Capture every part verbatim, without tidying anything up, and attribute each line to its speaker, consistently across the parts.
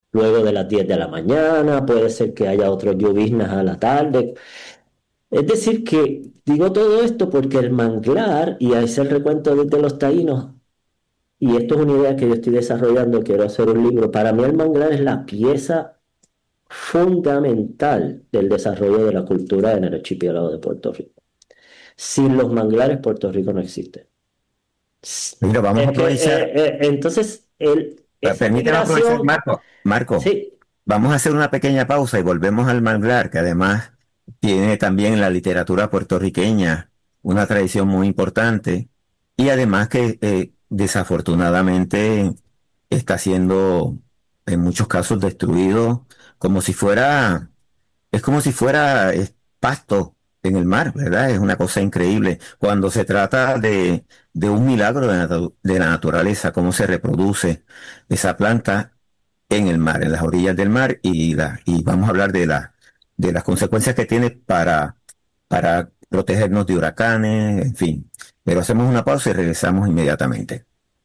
Speaker 1: luego de las diez de la mañana, puede ser que haya otros lloviznas a la tarde. Es decir, que digo todo esto porque el manglar, y ahí es el recuento desde los taínos, y esto es una idea que yo estoy desarrollando, quiero hacer un libro. Para mí el manglar es la pieza fundamental del desarrollo de la cultura en el archipiélago de Puerto Rico. Sin los manglares, Puerto Rico no existe.
Speaker 2: Mira, vamos a
Speaker 1: Es que,
Speaker 2: aprovechar,
Speaker 1: eh, eh, entonces, el,
Speaker 2: eh,
Speaker 1: esa
Speaker 2: permíteme aprovechar,
Speaker 1: migración,
Speaker 2: Marco. Marco,
Speaker 1: sí,
Speaker 2: vamos a hacer una pequeña pausa y volvemos al manglar, que además tiene también en la literatura puertorriqueña una tradición muy importante y además que eh, desafortunadamente está siendo en muchos casos destruido como si fuera, es como si fuera eh, pasto en el mar, ¿verdad? Es una cosa increíble. Cuando se trata de, de un milagro de, natu- de la naturaleza, cómo se reproduce esa planta en el mar, en las orillas del mar, y, la, y vamos a hablar de, la, de las consecuencias que tiene para, para protegernos de huracanes, en fin. Pero hacemos una pausa y regresamos inmediatamente.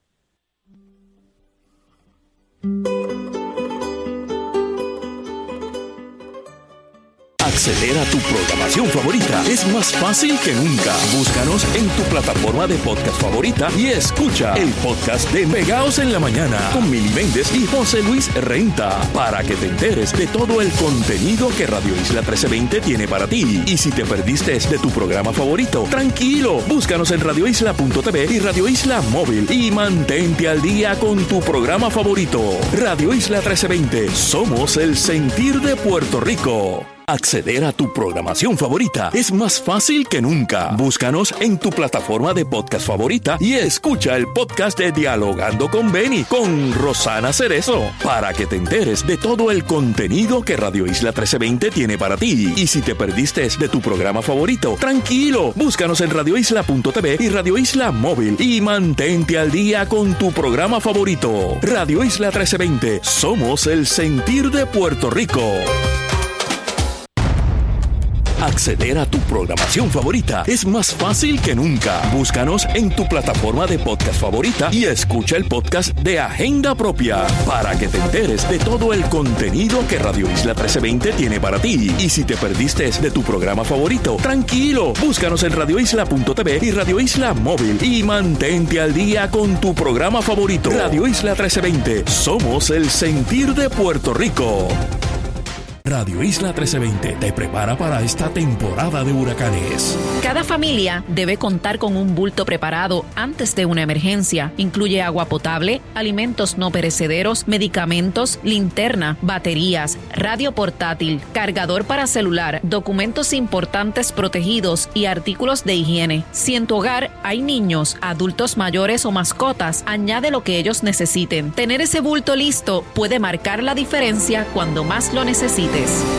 Speaker 3: Acceder a tu programación favorita es más fácil que nunca. Búscanos en tu plataforma de podcast favorita y escucha el podcast de Pegaos en la Mañana con Mili Méndez y José Luis Renta para que te enteres de todo el contenido que Radio Isla trece veinte tiene para ti. Y si te perdiste de tu programa favorito, tranquilo, búscanos en radio isla punto t v y Radio Isla Móvil y mantente al día con tu programa favorito. Radio Isla trece veinte, somos el sentir de Puerto Rico. Acceder a tu programación favorita es más fácil que nunca. Búscanos en tu plataforma de podcast favorita y escucha el podcast de Dialogando con Beni con Rosana Cerezo para que te enteres de todo el contenido que Radio Isla trece veinte tiene para ti. Y si te perdiste de tu programa favorito, tranquilo, búscanos en radio isla punto t v y Radio Isla Móvil y mantente al día con tu programa favorito. Radio Isla trece veinte, somos el sentir de Puerto Rico. Acceder a tu programación favorita es más fácil que nunca. Búscanos en tu plataforma de podcast favorita y escucha el podcast de Agenda Propia para que te enteres de todo el contenido que Radio Isla trece veinte tiene para ti. Y si te perdiste de tu programa favorito, tranquilo, búscanos en radio isla punto t v y Radio Isla Móvil y mantente al día con tu programa favorito. Radio Isla trece veinte, somos el sentir de Puerto Rico. Radio Isla trece veinte te prepara para esta temporada de huracanes.
Speaker 4: Cada familia debe contar con un bulto preparado antes de una emergencia. Incluye agua potable, alimentos no perecederos, medicamentos, linterna, baterías, radio portátil, cargador para celular, documentos importantes protegidos y artículos de higiene. Si en tu hogar hay niños, adultos mayores o mascotas, añade lo que ellos necesiten. Tener ese bulto listo puede marcar la diferencia cuando más lo necesites.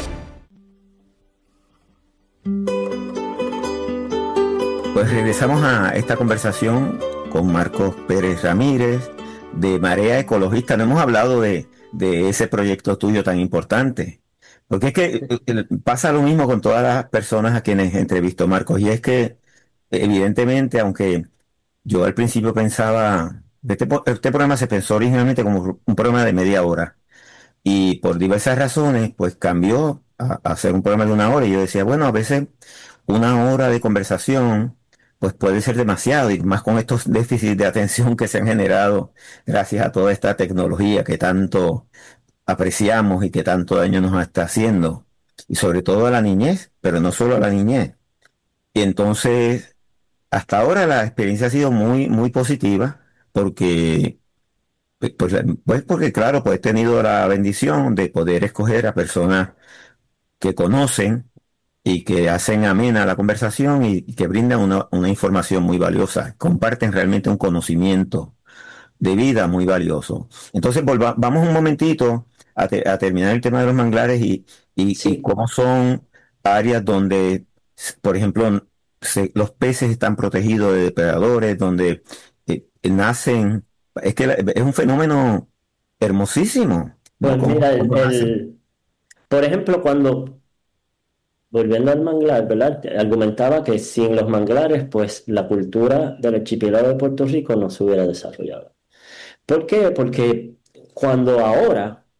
Speaker 2: Pues regresamos a esta conversación con Marcos Pérez Ramírez de Marea Ecologista. No hemos hablado de, de ese proyecto tuyo tan importante, porque es que eh, eh, pasa lo mismo con todas las personas a quienes entrevisto, Marcos, y es que evidentemente, aunque yo al principio pensaba, este, po- este programa se pensó originalmente como un programa de media hora, y por diversas razones, pues cambió a, a hacer un programa de una hora. Y yo decía, bueno, a veces una hora de conversación, pues puede ser demasiado, y más con estos déficits de atención que se han generado gracias a toda esta tecnología que tanto apreciamos y que tanto daño nos está haciendo. Y sobre todo a la niñez, pero no solo a la niñez. Y entonces, hasta ahora la experiencia ha sido muy, muy positiva, porque pues, pues, pues porque claro, pues he tenido la bendición de poder escoger a personas que conocen y que hacen amena la conversación y, y que brindan una, una información muy valiosa, comparten realmente un conocimiento de vida muy valioso. Entonces, volva- vamos un momentito a, te- a terminar el tema de los manglares y, y, y
Speaker 1: sí.
Speaker 2: cómo son áreas donde, s- por ejemplo, se- los peces están protegidos de depredadores, donde eh, nacen. Es que la- es un fenómeno hermosísimo, ¿no?
Speaker 1: Pues
Speaker 2: ¿Cómo,
Speaker 1: mira, el,
Speaker 2: cómo nacen?
Speaker 1: el- por ejemplo, cuando, volviendo al manglar, ¿verdad? Argumentaba que sin los manglares, pues la cultura del archipiélago de Puerto Rico no se hubiera desarrollado. ¿Por qué? Porque cuando ahora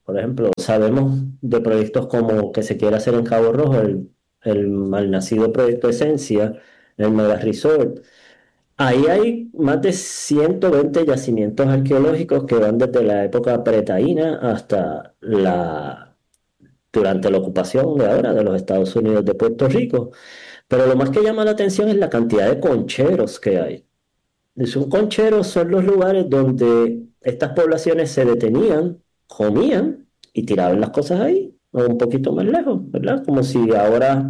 Speaker 1: Por ejemplo, sabemos de proyectos como que se quiere hacer en Cabo Rojo, el, el malnacido proyecto Esencia, el Mega Resort. Ahí hay más de ciento veinte yacimientos arqueológicos que van desde la época pretaína hasta la, durante la ocupación de ahora de los Estados Unidos de Puerto Rico. Pero lo más que llama la atención es la cantidad de concheros que hay. Y son concheros son los lugares donde estas poblaciones se detenían, comían y tiraban las cosas ahí, o un poquito más lejos, ¿verdad? Como si ahora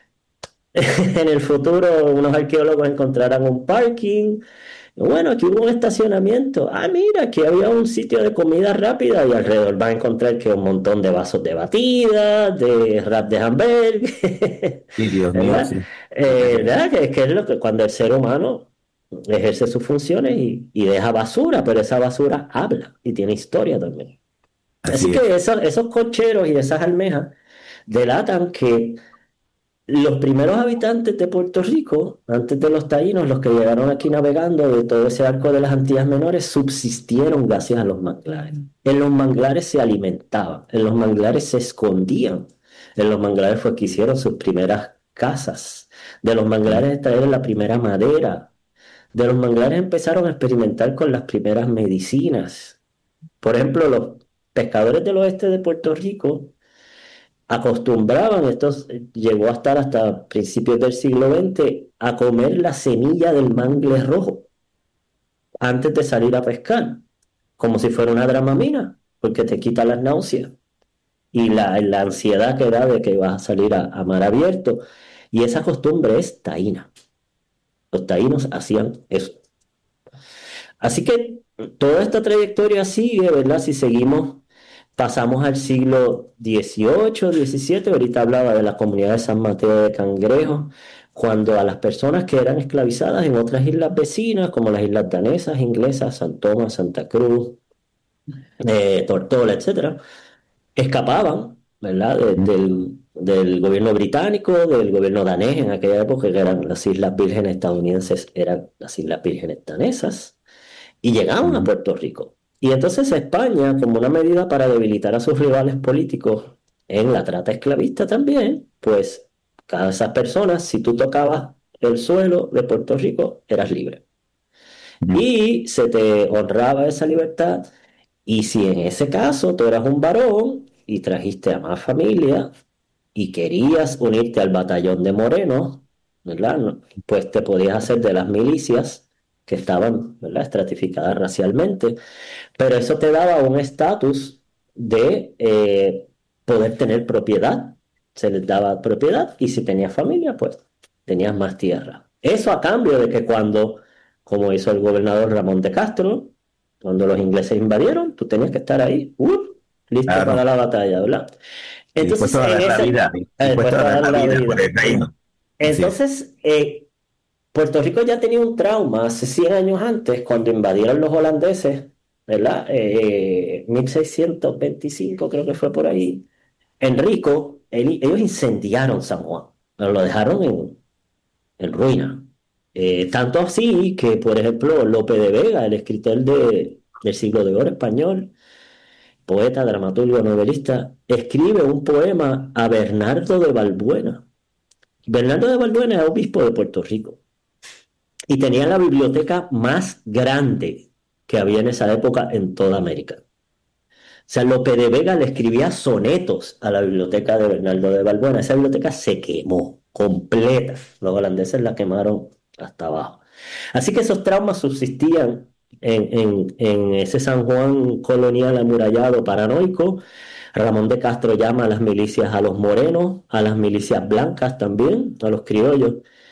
Speaker 1: en el futuro unos arqueólogos encontraran un parking. Bueno, aquí hubo un estacionamiento. Ah, mira, aquí había un sitio de comida rápida y alrededor van a encontrar que un montón de vasos de batida, de wrap de hamburgues.
Speaker 2: Sí, Dios mío,
Speaker 1: ¿Verdad?
Speaker 2: sí.
Speaker 1: Eh, ¿verdad? Que, que es lo que cuando el ser humano ejerce sus funciones y, y deja basura, pero esa basura habla y tiene historia también. Así
Speaker 2: Así es.
Speaker 1: que esos, esos cocheros y esas almejas delatan que los primeros habitantes de Puerto Rico, antes de los taínos, los que llegaron aquí navegando de todo ese arco de las Antillas Menores, subsistieron gracias a los manglares. En los manglares se alimentaban, en los manglares se escondían, en los manglares fue que hicieron sus primeras casas, de los manglares extrajeron la primera madera, de los manglares empezaron a experimentar con las primeras medicinas. Por ejemplo, los pescadores del oeste de Puerto Rico acostumbraban, esto llegó a estar hasta principios del siglo veinte, a comer la semilla del mangle rojo antes de salir a pescar, como si fuera una dramamina, porque te quita las náuseas y la, la ansiedad que da de que vas a salir a, a mar abierto. Y esa costumbre es taína. Los taínos hacían eso. Así que toda esta trayectoria sigue, ¿verdad? Si seguimos, pasamos al siglo dieciocho, diecisiete, ahorita hablaba de la comunidad de San Mateo de Cangrejo, cuando a las personas que eran esclavizadas en otras islas vecinas, como las islas danesas, inglesas, San Tomás, Santa Cruz, eh, Tortola, etcétera, escapaban, ¿verdad? De- del, del gobierno británico, del gobierno danés en aquella época, que eran las Islas Vírgenes estadounidenses, eran las Islas Vírgenes danesas y llegaban a
Speaker 2: Ujú.
Speaker 1: Puerto Rico. Y entonces España, como una medida para debilitar a sus rivales políticos en la trata esclavista también, pues cada esas personas, si tú tocabas el suelo de Puerto Rico, eras libre.
Speaker 2: Ujú.
Speaker 1: Y se te honraba esa libertad. Y si en ese caso tú eras un varón y trajiste a más familia y querías unirte al batallón de morenos, ¿verdad? No, pues te podías hacer de las milicias que estaban, ¿verdad?, estratificadas racialmente, pero eso te daba un estatus de eh, poder tener propiedad, se les daba propiedad y si tenías familia, pues tenías más tierra. Eso a cambio de que cuando, como hizo el gobernador Ramón de Castro, cuando los ingleses invadieron, tú tenías que estar ahí, ¡uh!, listo para
Speaker 2: Claro.
Speaker 1: la batalla, ¿verdad?
Speaker 2: Y
Speaker 1: Entonces,
Speaker 2: dispuesto a
Speaker 1: en
Speaker 2: dar la
Speaker 1: ese,
Speaker 2: vida,
Speaker 1: eh,
Speaker 2: dispuesto a
Speaker 1: dispuesto a
Speaker 2: dar
Speaker 1: dar
Speaker 2: la
Speaker 1: la
Speaker 2: vida por
Speaker 1: vida.
Speaker 2: el reino. Así es.
Speaker 1: Entonces, eh, Puerto Rico ya tenía un trauma hace cien años antes, cuando invadieron los holandeses, ¿verdad? Eh, mil seiscientos veinticinco creo que fue por ahí. Enrico, él- ellos incendiaron San Juan, pero lo dejaron en, en ruina. Eh, tanto así que, por ejemplo, Lope de Vega, el escritor de, del siglo de oro español, poeta, dramaturgo, novelista, escribe un poema a Bernardo de Balbuena. Bernardo de Balbuena era obispo de Puerto Rico y tenía la biblioteca más grande que había en esa época en toda América. O sea, Lope de Vega le escribía sonetos a la biblioteca de Bernardo de Balbuena. Esa biblioteca se quemó completa. Los holandeses la quemaron hasta abajo. Así que esos traumas subsistían en, en, en ese San Juan colonial amurallado paranoico. Ramón de Castro llama a las milicias a los morenos, a las milicias blancas también, a los criollos.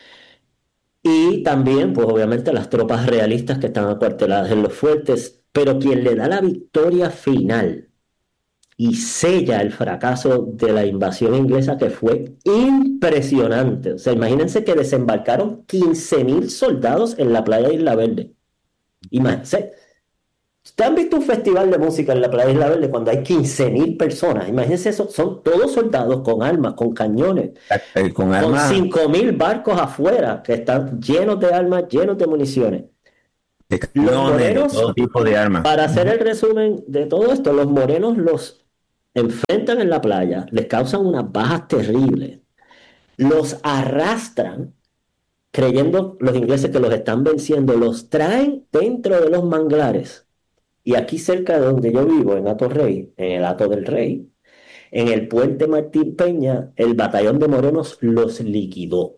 Speaker 1: Y también, pues obviamente, las tropas realistas que están acuarteladas en los fuertes. Pero quien le da la victoria final y sella el fracaso de la invasión inglesa, que fue impresionante. O sea, imagínense que desembarcaron quince mil soldados en la playa de Isla Verde. Imagínense. ¿Ustedes han visto un festival de música en la playa de Isla Verde cuando hay quince mil personas? Imagínense eso, son todos soldados con armas, con cañones,
Speaker 2: Eh, Con
Speaker 1: con
Speaker 2: armas
Speaker 1: cinco mil barcos afuera que están llenos de armas, llenos de municiones.
Speaker 2: de
Speaker 1: Los
Speaker 2: cañones, de
Speaker 1: morenos,
Speaker 2: todo tipo de armas.
Speaker 1: para hacer el resumen de todo esto, los morenos los enfrentan en la playa, les causan unas bajas terribles, los arrastran, creyendo los ingleses que los están venciendo, los traen dentro de los manglares. Y aquí cerca de donde yo vivo, en Hato Rey, en el Hato del Rey, en el puente Martín Peña, el batallón de morenos los liquidó.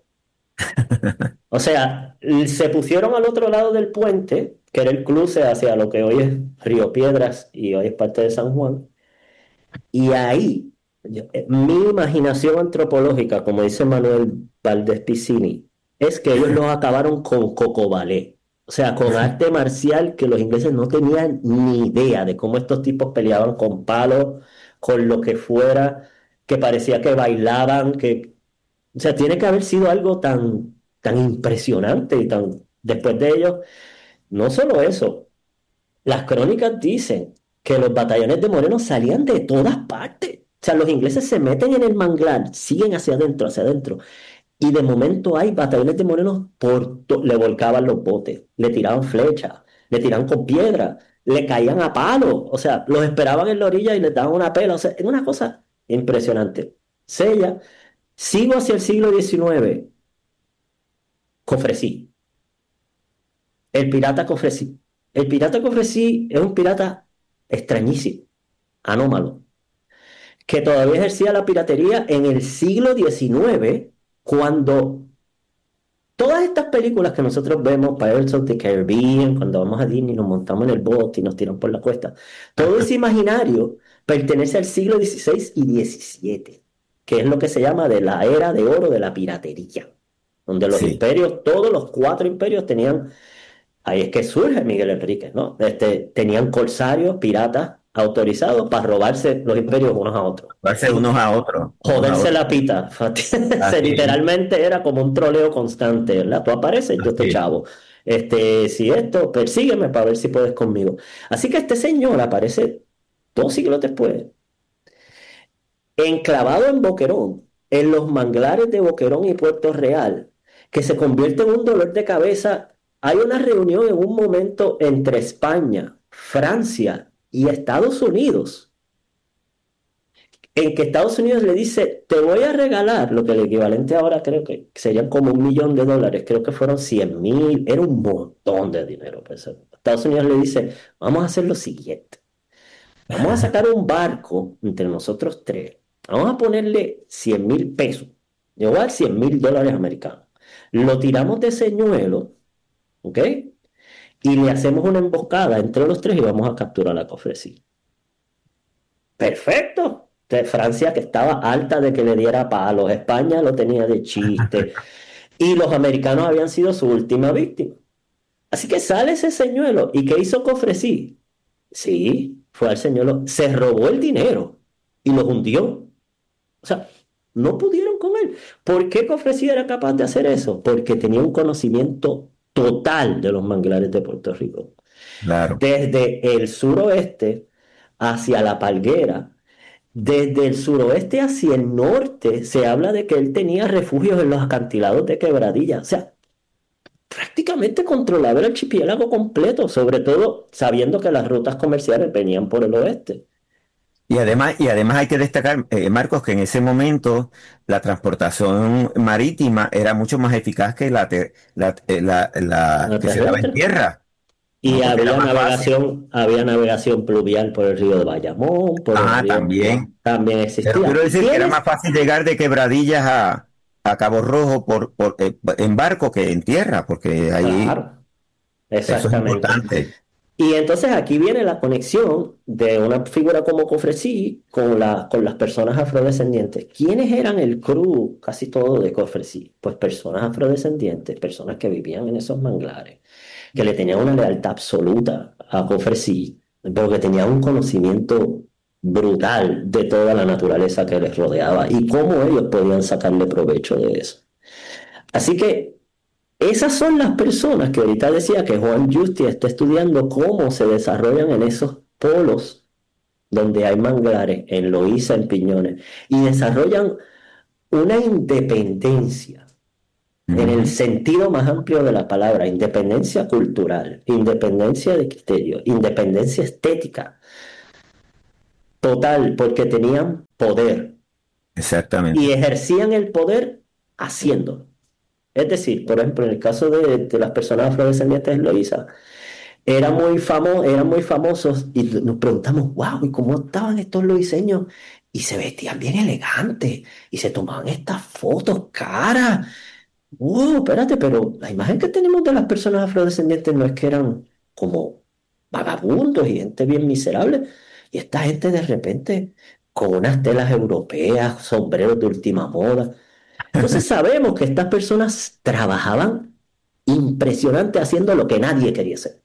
Speaker 1: O sea, se pusieron al otro lado del puente, que era el cruce hacia lo que hoy es Río Piedras y hoy es parte de San Juan, y ahí, yo- eh, mi imaginación antropológica, como dice Manuel Valdés Piscini, es que ellos los acabaron con Coco Ballet. O sea, con arte marcial que los ingleses no tenían ni idea de cómo estos tipos peleaban con palos, con lo que fuera, que parecía que bailaban, que, o sea, tiene que haber sido algo tan, tan impresionante y tan, después de ellos, no solo eso, las crónicas dicen que los batallones de morenos salían de todas partes. O sea, los ingleses se meten en el manglar, siguen hacia adentro, hacia adentro. Y de momento hay batallones de morenos por to- le volcaban los botes, le tiraban flechas, le tiraban con piedra, le caían a palo. O sea, los esperaban en la orilla y les daban una pela. O sea, es una cosa impresionante. Sella, sigo hacia el siglo diecinueve, Cofresí, el pirata Cofresí. El pirata Cofresí es un pirata extrañísimo, anómalo, que todavía ejercía la piratería en el siglo diecinueve, cuando todas estas películas que nosotros vemos, Pirates of the Caribbean, cuando vamos a Disney, nos montamos en el bote y nos tiran por la cuesta, todo ese imaginario pertenece al siglo dieciséis y diecisiete, que es lo que se llama de la era de oro de la piratería, donde los
Speaker 2: Sí.
Speaker 1: imperios, todos los cuatro imperios tenían. Ahí es que surge Miguel Enríquez, ¿no? Este, tenían corsarios, piratas autorizados para robarse los imperios unos a otros.
Speaker 2: Darse unos a otros. unos a
Speaker 1: Joderse
Speaker 2: otros.
Speaker 1: la pita. Se
Speaker 2: Así es.
Speaker 1: literalmente era como un troleo constante, ¿verdad? Tú apareces, yo te
Speaker 2: Así es.
Speaker 1: chavo. Este, si esto, persígueme para ver si puedes conmigo. Así que este señor aparece dos siglos después, enclavado en Boquerón, en los manglares de Boquerón y Puerto Real, que se convierte en un dolor de cabeza. Hay una reunión en un momento entre España, Francia y Estados Unidos, en que Estados Unidos le dice, te voy a regalar lo que el equivalente ahora creo que serían como un millón de dólares, creo que fueron cien mil, era un montón de dinero. Pues. Estados Unidos le dice, vamos a hacer lo siguiente, vamos a sacar un barco entre nosotros tres, vamos a ponerle cien mil pesos, igual cien mil dólares americanos, lo tiramos de señuelo, ¿ok? Y le hacemos una emboscada entre los tres y vamos a capturar la Cofresí. Perfecto. De Francia, que estaba alta de que le diera palos, España lo tenía de chiste, y los americanos habían sido su última víctima. Así que sale ese señuelo. ¿Y qué hizo Cofresí? Sí, fue al señuelo, se robó el dinero y lo hundió. O sea, no pudieron con él. ¿Por qué Cofresí era capaz de hacer eso? Porque tenía un conocimiento total de los manglares de Puerto Rico.
Speaker 2: Claro.
Speaker 1: Desde el suroeste hacia la Palguera, desde el suroeste hacia el norte, se habla de que él tenía refugios en los acantilados de Quebradilla. O sea, prácticamente controlaba el archipiélago completo, sobre todo sabiendo que las rutas comerciales venían por el oeste.
Speaker 2: Y además, y además hay que destacar, eh, Marcos, que en ese momento la transportación marítima era mucho más eficaz que la, te- la, eh, la- la
Speaker 1: La
Speaker 2: que se daba en
Speaker 1: terrestre.
Speaker 2: tierra,
Speaker 1: Y
Speaker 2: ¿no? Porque era
Speaker 1: había
Speaker 2: más fácil.
Speaker 1: navegación, había navegación pluvial por el río de Bayamón, por el
Speaker 2: Ah,
Speaker 1: río,
Speaker 2: también.
Speaker 1: también
Speaker 2: Pero
Speaker 1: existía.
Speaker 2: quiero
Speaker 1: Y
Speaker 2: decir que era
Speaker 1: tienes,
Speaker 2: más fácil llegar de Quebradillas a, a Cabo Rojo por, por, eh, en barco que en tierra, porque ahí
Speaker 1: claro,
Speaker 2: eso es
Speaker 1: exactamente.
Speaker 2: importante.
Speaker 1: Y entonces aquí viene la conexión de una figura como Cofresí con, la, con las personas afrodescendientes. ¿Quiénes eran el crew casi todo de Cofresí? Pues personas afrodescendientes, personas que vivían en esos manglares, que le tenían una lealtad absoluta a Cofresí, porque tenían un conocimiento brutal de toda la naturaleza que les rodeaba y cómo ellos podían sacarle provecho de eso. Así que esas son las personas que ahorita decía que Juan Justi está estudiando cómo se desarrollan en esos polos donde hay manglares, en Loíza, en Piñones, y desarrollan una independencia en el
Speaker 2: Ujú.
Speaker 1: sentido más amplio de la palabra, independencia cultural, independencia de criterio, independencia estética, total, porque tenían poder.
Speaker 2: Exactamente.
Speaker 1: Y ejercían el poder haciéndolo. Es decir, por ejemplo, en el caso de, de las personas afrodescendientes de Loíza, eran muy famo- eran muy famosos y nos preguntamos, wow, ¿y cómo estaban estos loiseños? Y se vestían bien elegantes y se tomaban estas fotos caras. Wow, espérate, pero la imagen que tenemos de las personas afrodescendientes no es que eran como vagabundos y gente bien miserable. Y esta gente de repente con unas telas europeas, sombreros de última moda. Entonces sabemos que estas personas trabajaban impresionante haciendo lo que nadie quería hacer.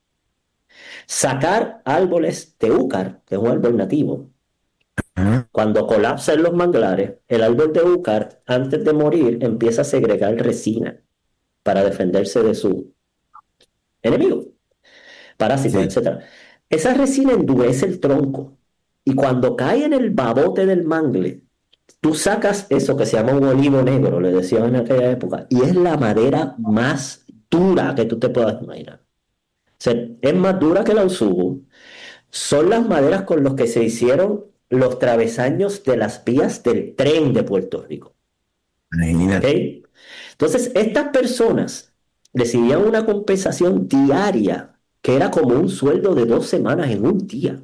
Speaker 1: Sacar árboles de úcar, que es un árbol nativo.
Speaker 2: Ajá.
Speaker 1: Cuando colapsan los manglares, el árbol de úcar, antes de morir, empieza a segregar resina para defenderse de su enemigo, parásitos,
Speaker 2: Sí.
Speaker 1: etcétera. Esa resina endurece el tronco y cuando cae en el babote del mangle, tú sacas eso que se llama un olivo negro, le decían en aquella época, y es la madera más dura que tú te puedas imaginar. O sea, es más dura que la usubu. Son las maderas con las que se hicieron los travesaños de las vías del tren de Puerto Rico.
Speaker 2: Imagínate.
Speaker 1: ¿Ok? Entonces, estas personas recibían una compensación diaria que era como un sueldo de dos semanas en un día.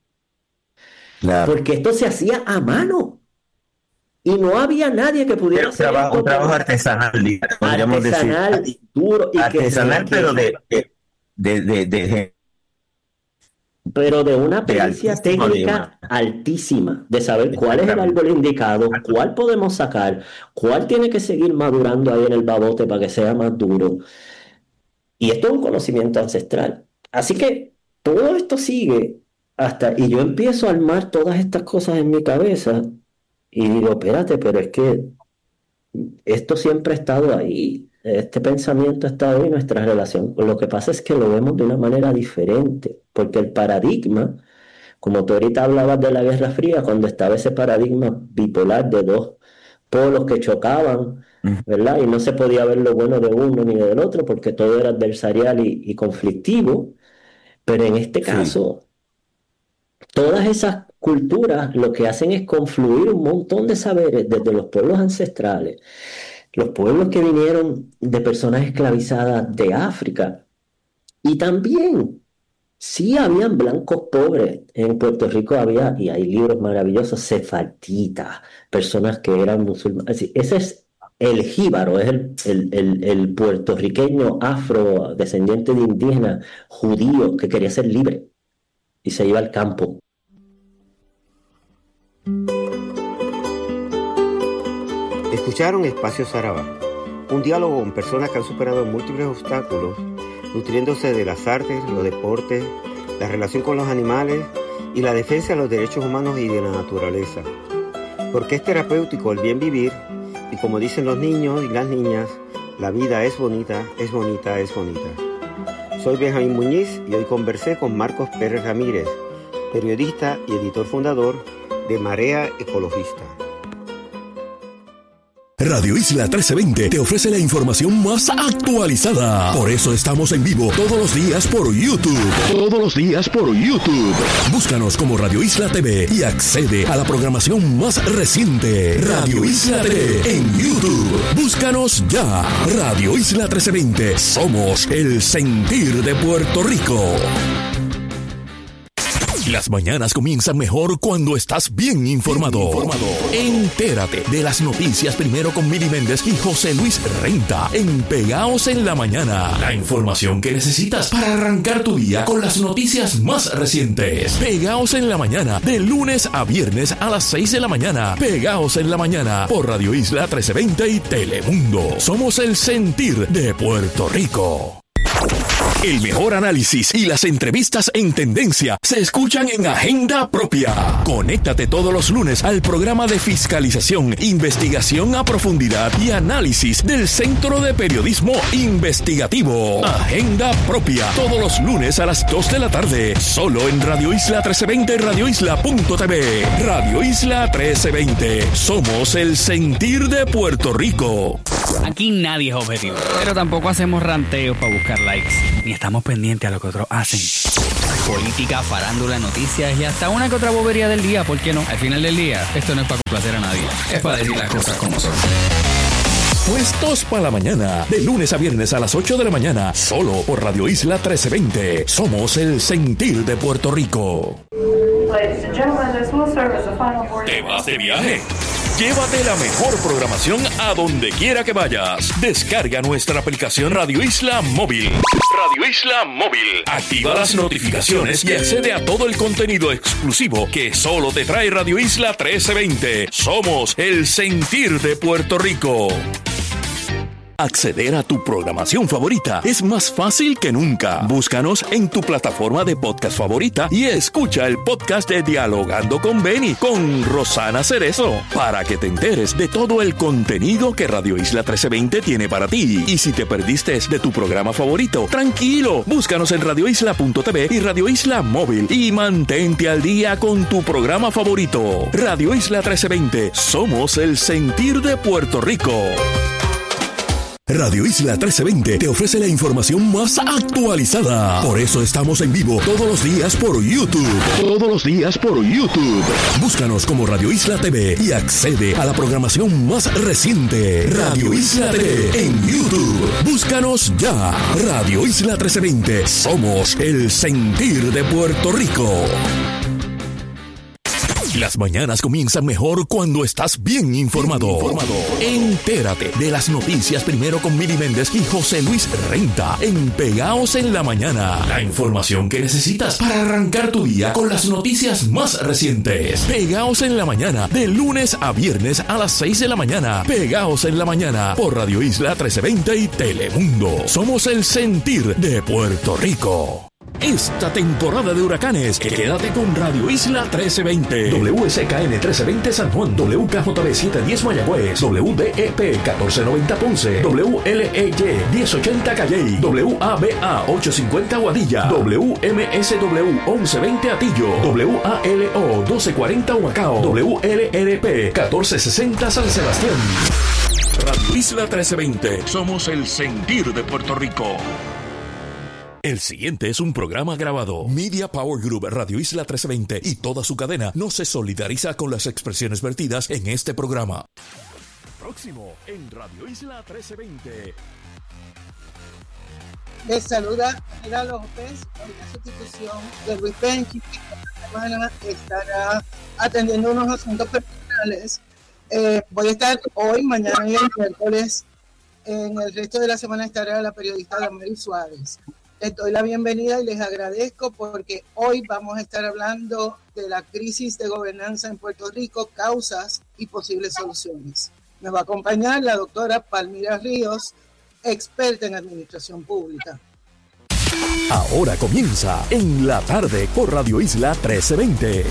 Speaker 2: Claro.
Speaker 1: Porque esto se hacía a mano. Y no había nadie que pudiera
Speaker 2: Era un
Speaker 1: hacer
Speaker 2: trabajo,
Speaker 1: esto
Speaker 2: un trabajo
Speaker 1: con-
Speaker 2: artesanal, podríamos
Speaker 1: artesanal,
Speaker 2: decir.
Speaker 1: duro. Y que-
Speaker 2: Artesanal,
Speaker 1: que-
Speaker 2: pero de, de, de, de- de-
Speaker 1: pero de una
Speaker 2: de
Speaker 1: pericia
Speaker 2: altísimo
Speaker 1: técnica
Speaker 2: nivel.
Speaker 1: altísima, de saber cuál es el
Speaker 2: Exactamente.
Speaker 1: árbol indicado, cuál podemos sacar, cuál tiene que seguir madurando ahí en el babote para que sea más duro. Y esto es un conocimiento ancestral. Así que todo esto sigue hasta, y yo empiezo a armar todas estas cosas en mi cabeza y digo, espérate, pero es que esto siempre ha estado ahí, este pensamiento ha estado ahí en nuestra relación. Lo que pasa es que lo vemos de una manera diferente, porque el paradigma, como tú ahorita hablabas de la Guerra Fría, cuando estaba ese paradigma bipolar de dos polos que chocaban,
Speaker 2: Ujú.
Speaker 1: ¿verdad? Y no se podía ver lo bueno de uno ni del otro, porque todo era adversarial y, y conflictivo, pero en este
Speaker 2: Sí.
Speaker 1: caso todas esas culturas lo que hacen es confluir un montón de saberes desde los pueblos ancestrales, los pueblos que vinieron de personas esclavizadas de África, y también sí habían blancos pobres. En Puerto Rico había, y hay libros maravillosos, sefarditas, personas que eran musulmanes. Es decir, ese es el jíbaro, es el, el, el, el puertorriqueño afrodescendiente de indígenas judío que quería ser libre y se iba al campo.
Speaker 5: Escucharon Espacio Sarabá, un diálogo con personas que han superado múltiples obstáculos, nutriéndose de las artes, los deportes, la relación con los animales y la defensa de los derechos humanos y de la naturaleza. Porque es terapéutico el bien vivir y, como dicen los niños y las niñas, la vida es bonita, es bonita, es bonita. Soy Benjamín Muñiz y hoy conversé con Marcos Pérez Ramírez, periodista y editor fundador de Marea Ecologista.
Speaker 3: Radio Isla trece veinte te ofrece la información más actualizada. Por eso estamos en vivo todos los días por YouTube. Todos los días por YouTube. Búscanos como Radio Isla T V y accede a la programación más reciente. Radio Isla T V en YouTube. Búscanos ya. Radio Isla trece veinte. Somos el sentir de Puerto Rico. Las mañanas comienzan mejor cuando estás bien informado. Bien informado. Entérate de las noticias primero con Mili Méndez y José Luis Renta en Pegaos en la Mañana. La información que necesitas para arrancar tu día con las noticias más recientes. Pegaos en la Mañana, de lunes a viernes a las seis de la mañana. Pegaos en la Mañana por Radio Isla trece veinte y Telemundo. Somos el sentir de Puerto Rico. El mejor análisis y las entrevistas en tendencia se escuchan en Agenda Propia. Conéctate todos los lunes al programa de fiscalización, investigación a profundidad y análisis del Centro de Periodismo Investigativo. Agenda Propia, todos los lunes a las dos de la tarde, solo en Radio Isla trece veinte, radio isla punto t v. Radio Isla trece veinte, somos el sentir de Puerto Rico.
Speaker 6: Aquí nadie es objetivo, pero tampoco hacemos ranteos para buscar likes, ni estamos pendientes a lo que otros hacen. política, farándula, noticias y hasta una que otra bobería del día, ¿por qué no? Al final del día, esto no es para complacer a nadie, es para decir las cosas como son.
Speaker 3: Puestos para la mañana, de lunes a viernes a las ocho de la mañana, solo por Radio Isla trece veinte. Somos el sentir de Puerto Rico. ¿Te vas de viaje? Llévate la mejor programación a donde quiera que vayas. Descarga nuestra aplicación Radio Isla Móvil. Radio Isla Móvil. Activa las notificaciones y accede a todo el contenido exclusivo que solo te trae Radio Isla trece veinte. Somos el sentir de Puerto Rico. Acceder a tu programación favorita es más fácil que nunca. Búscanos en tu plataforma de podcast favorita y escucha el podcast de Dialogando con Beni con Rosana Cerezo para que te enteres de todo el contenido que Radio Isla trece veinte tiene para ti. Y si te perdiste de tu programa favorito, tranquilo, búscanos en radio isla punto t v y Radio Isla Móvil y mantente al día con tu programa favorito. Radio Isla trece veinte, somos el sentir de Puerto Rico. Radio Isla trece veinte te ofrece la información más actualizada. Por eso estamos en vivo todos los días por YouTube. Todos los días por YouTube. Búscanos como Radio Isla T V y accede a la programación más reciente. Radio Isla T V en YouTube. Búscanos ya. Radio Isla trece veinte. Somos el sentir de Puerto Rico. Las mañanas comienzan mejor cuando estás bien informado. bien informado. Entérate de las noticias primero con Mili Méndez y José Luis Renta en Pegaos en la Mañana. La información que necesitas para arrancar tu día con las noticias más recientes. Pegaos en la Mañana, de lunes a viernes a las seis de la mañana. Pegaos en la Mañana por Radio Isla trece veinte y Telemundo. Somos el sentir de Puerto Rico. Esta temporada de huracanes, quédate con Radio Isla trece veinte. W S K N trece veinte San Juan, W K J B setecientos diez Mayagüez, W D E P catorce noventa Ponce, W L E Y diez ochenta Calley, W A B A ochocientos cincuenta Guadilla, W M S W once veinte Atillo, W A L O doce cuarenta Humacao, W L N P catorce sesenta San Sebastián. Radio Isla trece veinte, somos el sentir de Puerto Rico. El siguiente es un programa grabado. Media Power Group, Radio Isla trece veinte y toda su cadena no se solidariza con las expresiones vertidas en este programa. Próximo en Radio Isla trece veinte.
Speaker 7: Les saluda Gerardo López en la sustitución de Luis Penchi, que esta semana estará atendiendo unos asuntos personales. Eh, voy a estar hoy, mañana y el miércoles. En el resto de la semana estará la periodista Damaris Suárez. Les doy la bienvenida y les agradezco porque hoy vamos a estar hablando de la crisis de gobernanza en Puerto Rico, causas y posibles soluciones. Me va a acompañar la doctora Palmira Ríos, experta en administración pública.
Speaker 3: Ahora comienza En la Tarde por Radio Isla trece veinte.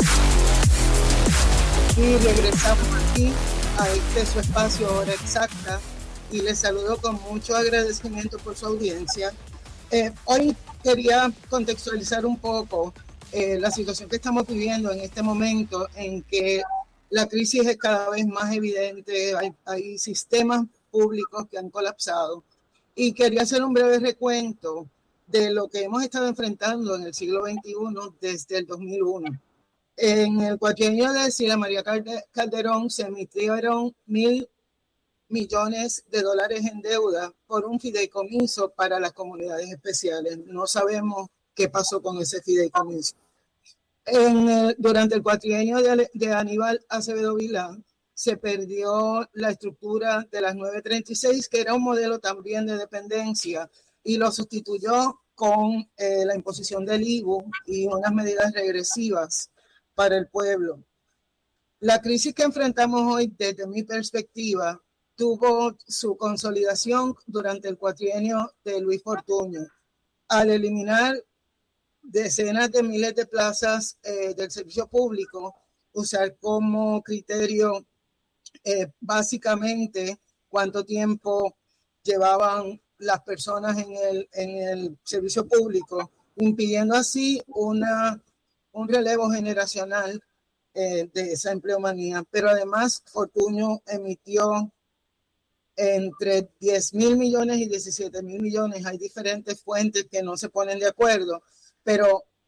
Speaker 7: Y regresamos aquí a este su espacio Hora Exacta y les saludo con mucho agradecimiento por su audiencia. Eh, hoy quería contextualizar un poco eh, la situación que estamos viviendo en este momento en que la crisis es cada vez más evidente, hay, hay sistemas públicos que han colapsado y quería hacer un breve recuento de lo que hemos estado enfrentando en el siglo veintiuno desde el dos mil uno. En el cuatrienio de Sila María Calderón se emitieron mil millones de dólares en deuda por un fideicomiso para las comunidades especiales. No sabemos qué pasó con ese fideicomiso. En el, durante el cuatrienio de, de Aníbal Acevedo Vilá se perdió la estructura de las nueve treinta y seis, que era un modelo también de dependencia, y lo sustituyó con eh, la imposición del I V U y unas medidas regresivas para el pueblo. La crisis que enfrentamos hoy, desde mi perspectiva, tuvo su consolidación durante el cuatrienio de Luis Fortuño, al eliminar decenas de miles de plazas eh, del servicio público, usar como criterio eh, básicamente cuánto tiempo llevaban las personas en el, en el servicio público, impidiendo así una, un relevo generacional eh, de esa empleomanía. Pero además Fortuño emitió entre diez mil millones y diecisiete mil millones, hay diferentes fuentes que no se ponen de acuerdo, pero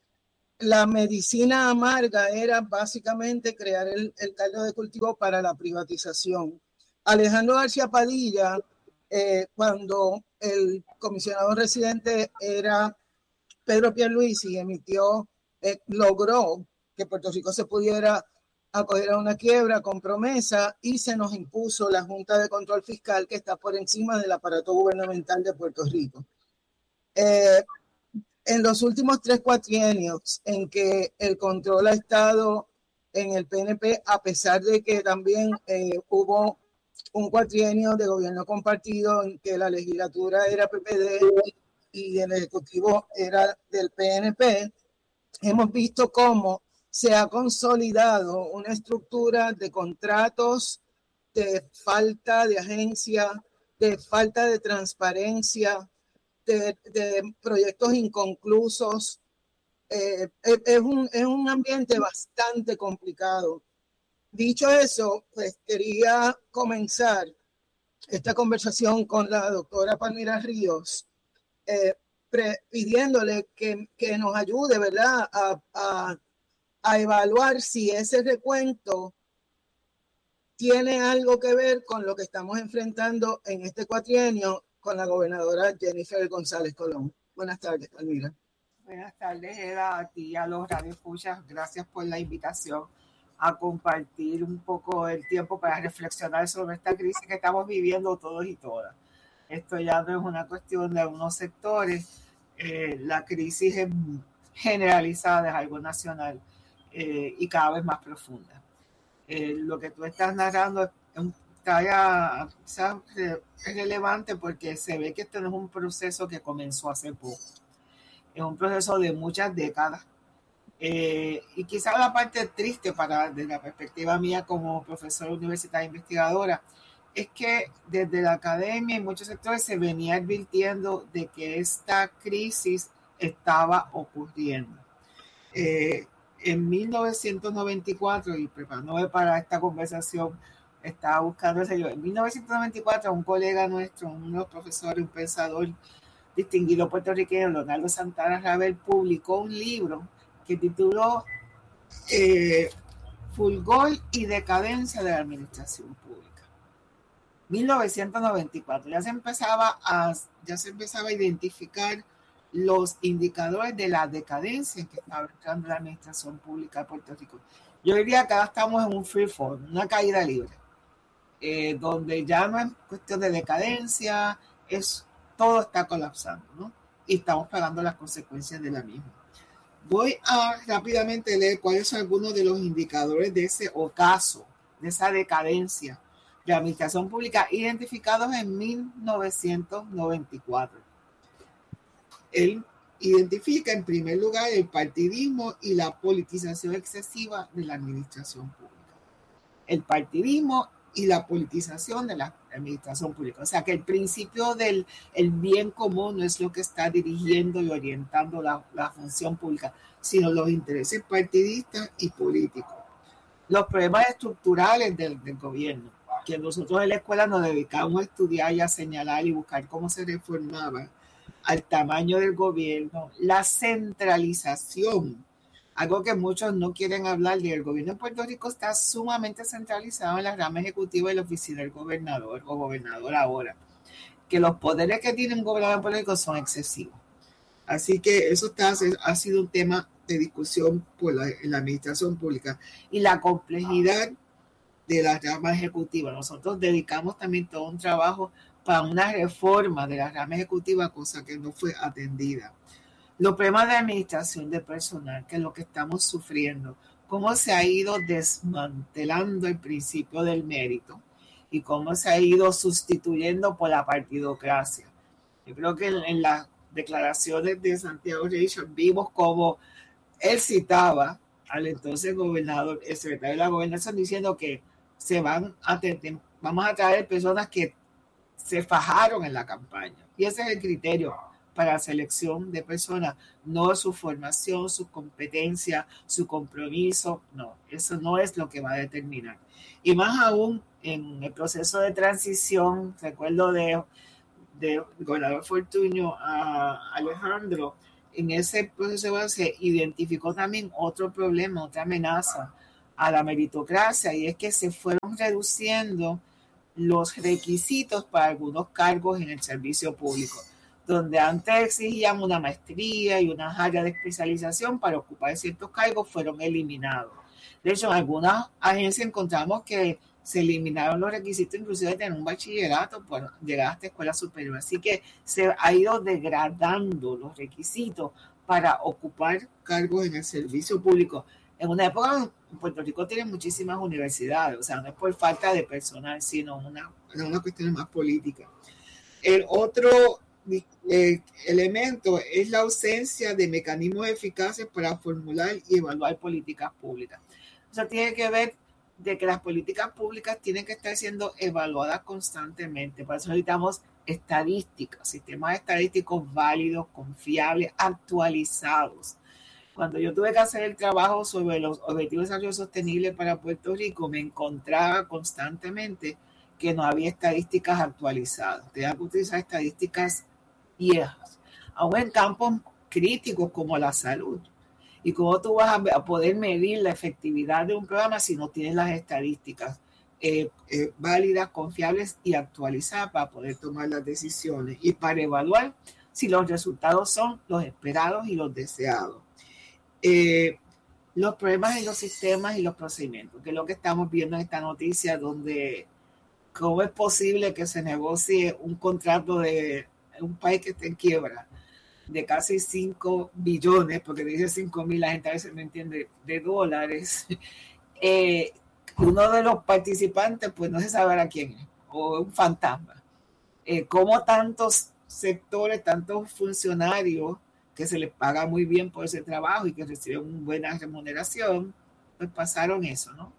Speaker 7: la medicina amarga era básicamente crear el, el caldo de cultivo para la privatización. Alejandro García Padilla, eh, cuando el comisionado residente era Pedro Pierluisi, emitió, eh, logró que Puerto Rico se pudiera acoger a una quiebra con promesa y se nos impuso la Junta de Control Fiscal, que está por encima del aparato gubernamental de Puerto Rico. Eh, en los últimos tres cuatrienios en que el control ha estado en el P N P, a pesar de que también eh, hubo un cuatrienio de gobierno compartido en que la legislatura era P P D y el ejecutivo era del P N P, hemos visto cómo se ha consolidado una estructura de contratos, de falta de agencia, de falta de transparencia, de, de proyectos inconclusos. Eh, es, es, un, es un ambiente bastante complicado. Dicho eso, pues quería comenzar esta conversación con la doctora Palmira Ríos, eh, pre, pidiéndole que, que nos ayude, ¿verdad?, a, a, a evaluar si ese recuento tiene algo que ver con lo que estamos enfrentando en este cuatrienio con la gobernadora Jennifer González Colón. Buenas tardes, Palmira.
Speaker 8: Buenas tardes, Eda, a ti y a los radioescuchas. Gracias por la invitación a compartir un poco el tiempo para reflexionar sobre esta crisis que estamos viviendo todos y todas. Esto ya no es una cuestión de algunos sectores, eh, la crisis es generalizada, es algo nacional eh, y cada vez más profunda. Eh, lo que tú estás narrando es un, ya, o sea, es relevante porque se ve que este no es un proceso que comenzó hace poco, es un proceso de muchas décadas. Eh, y quizá la parte triste para desde la perspectiva mía como profesora universitaria investigadora es que desde la academia y muchos sectores se venía advirtiendo de que esta crisis estaba ocurriendo. Eh, en mil novecientos noventa y cuatro, y preparándome para esta conversación, estaba buscando ese yo. En mil novecientos noventa y cuatro, un colega nuestro, uno de los profesores, un pensador distinguido puertorriqueño, Leonardo Santana Ravel, publicó un libro que tituló eh, Fulgor y decadencia de la administración pública. mil novecientos noventa y cuatro, ya se empezaba a, ya se empezaba a identificar los indicadores de la decadencia en que estaba entrando la administración pública de Puerto Rico. Yo diría que ahora estamos en un free fall, una caída libre, eh, donde ya no es cuestión de decadencia, es, todo está colapsando, ¿no? Y estamos pagando las consecuencias de la misma. Voy a rápidamente leer cuáles son algunos de los indicadores de ese ocaso, de esa decadencia de la administración pública identificados en mil novecientos noventa y cuatro. Él identifica en primer lugar el partidismo y la politización excesiva de la administración pública. El partidismo y la politización de la administración pública. O sea, que el principio del el bien común no es lo que está dirigiendo y orientando la, la función pública, sino los intereses partidistas y políticos. Los problemas estructurales del, del gobierno, que nosotros en la escuela nos dedicamos a estudiar y a señalar y buscar cómo se reformaba, al tamaño del gobierno, la centralización, algo que muchos no quieren hablar de. El gobierno de Puerto Rico está sumamente centralizado en la rama ejecutiva y la oficina del gobernador o gobernador ahora, que los poderes que tiene un gobernador de Puerto Rico son excesivos. Así que eso está, ha sido un tema de discusión por la, en la administración pública y la complejidad de la rama ejecutiva. Nosotros dedicamos también todo un trabajo para una reforma de la rama ejecutiva, cosa que no fue atendida. Los problemas de administración de personal, que es lo que estamos sufriendo, cómo se ha ido desmantelando el principio del mérito y cómo se ha ido sustituyendo por la partidocracia. Yo creo que en, en las declaraciones de Santiago Reichard vimos cómo él citaba al entonces gobernador, el secretario de la Gobernación, diciendo que se van a tener, vamos a traer personas que se fajaron en la campaña. Y ese es el criterio para la selección de personas, no su formación, su competencia, su compromiso, no, eso no es lo que va a determinar. Y más aún en el proceso de transición, recuerdo de, de gobernador Fortuño a Alejandro, en ese proceso se identificó también otro problema, otra amenaza a la meritocracia, y es que se fueron reduciendo los requisitos para algunos cargos en el servicio público, donde antes exigían una maestría y unas áreas de especialización para ocupar ciertos cargos, fueron eliminados. De hecho, en algunas agencias encontramos que se eliminaron los requisitos inclusive de tener un bachillerato por llegar hasta escuela superior. Así que se ha ido degradando los requisitos para ocupar cargos en el servicio público. En una época, Puerto Rico tiene muchísimas universidades, o sea, no es por falta de personal, sino una, una cuestión más política. El otro eh, elemento es la ausencia de mecanismos eficaces para formular y evaluar políticas públicas. O sea, tiene que ver de que las políticas públicas tienen que estar siendo evaluadas constantemente. Por eso necesitamos estadísticas, sistemas estadísticos válidos, confiables, actualizados. Cuando yo tuve que hacer el trabajo sobre los objetivos de desarrollo sostenible para Puerto Rico, me encontraba constantemente que no había estadísticas actualizadas. Tenía que utilizar estadísticas viejas, aún en campos críticos como la salud. ¿Y cómo tú vas a poder medir la efectividad de un programa si no tienes las estadísticas eh, eh, válidas, confiables y actualizadas para poder tomar las decisiones y para evaluar si los resultados son los esperados y los deseados? Eh, los problemas en los sistemas y los procedimientos, que es lo que estamos viendo en esta noticia, donde cómo es posible que se negocie un contrato de un país que está en quiebra de casi cinco billones, porque dice cinco mil, la gente a veces no entiende, de dólares. Eh, uno de los participantes, pues no se sabe a quién es, o un fantasma. Eh, cómo tantos sectores, tantos funcionarios que se les paga muy bien por ese trabajo y que reciben una buena remuneración, pues pasaron eso, ¿no?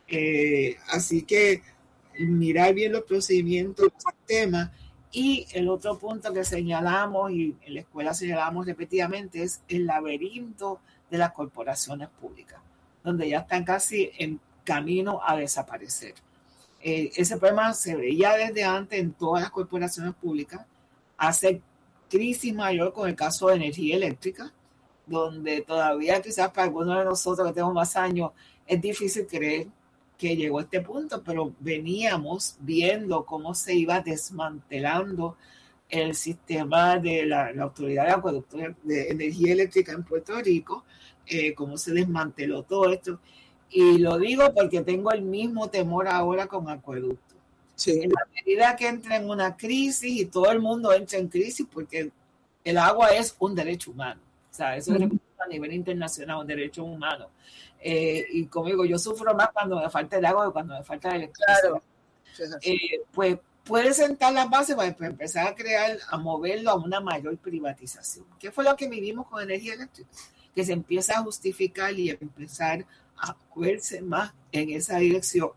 Speaker 8: Eh, así que mirar bien los procedimientos, los sistemas. Y el otro punto que señalamos y en la escuela señalamos repetidamente es el laberinto de las corporaciones públicas, donde ya están casi en camino a desaparecer. Eh, ese problema se veía desde antes en todas las corporaciones públicas. Hace crisis mayor con el caso de energía eléctrica, donde todavía quizás para algunos de nosotros que tenemos más años es difícil creer que llegó a este punto, pero veníamos viendo cómo se iba desmantelando el sistema de la, la Autoridad de Acueducto de Energía Eléctrica en Puerto Rico, eh, cómo se desmanteló todo esto. Y lo digo porque tengo el mismo temor ahora con Acueducto. Sí. En la medida que entra en una crisis y todo el mundo entra en crisis, porque el agua es un derecho humano, o sea, eso es a nivel internacional, un derecho humano. Eh, y como digo, yo sufro más cuando me falta el agua que cuando me falta la electricidad. Claro. Eh, pues puede sentar las bases para empezar a crear, a moverlo a una mayor privatización. ¿Qué fue lo que vivimos con energía eléctrica? Que se empieza a justificar y empezar a moverse más en esa dirección,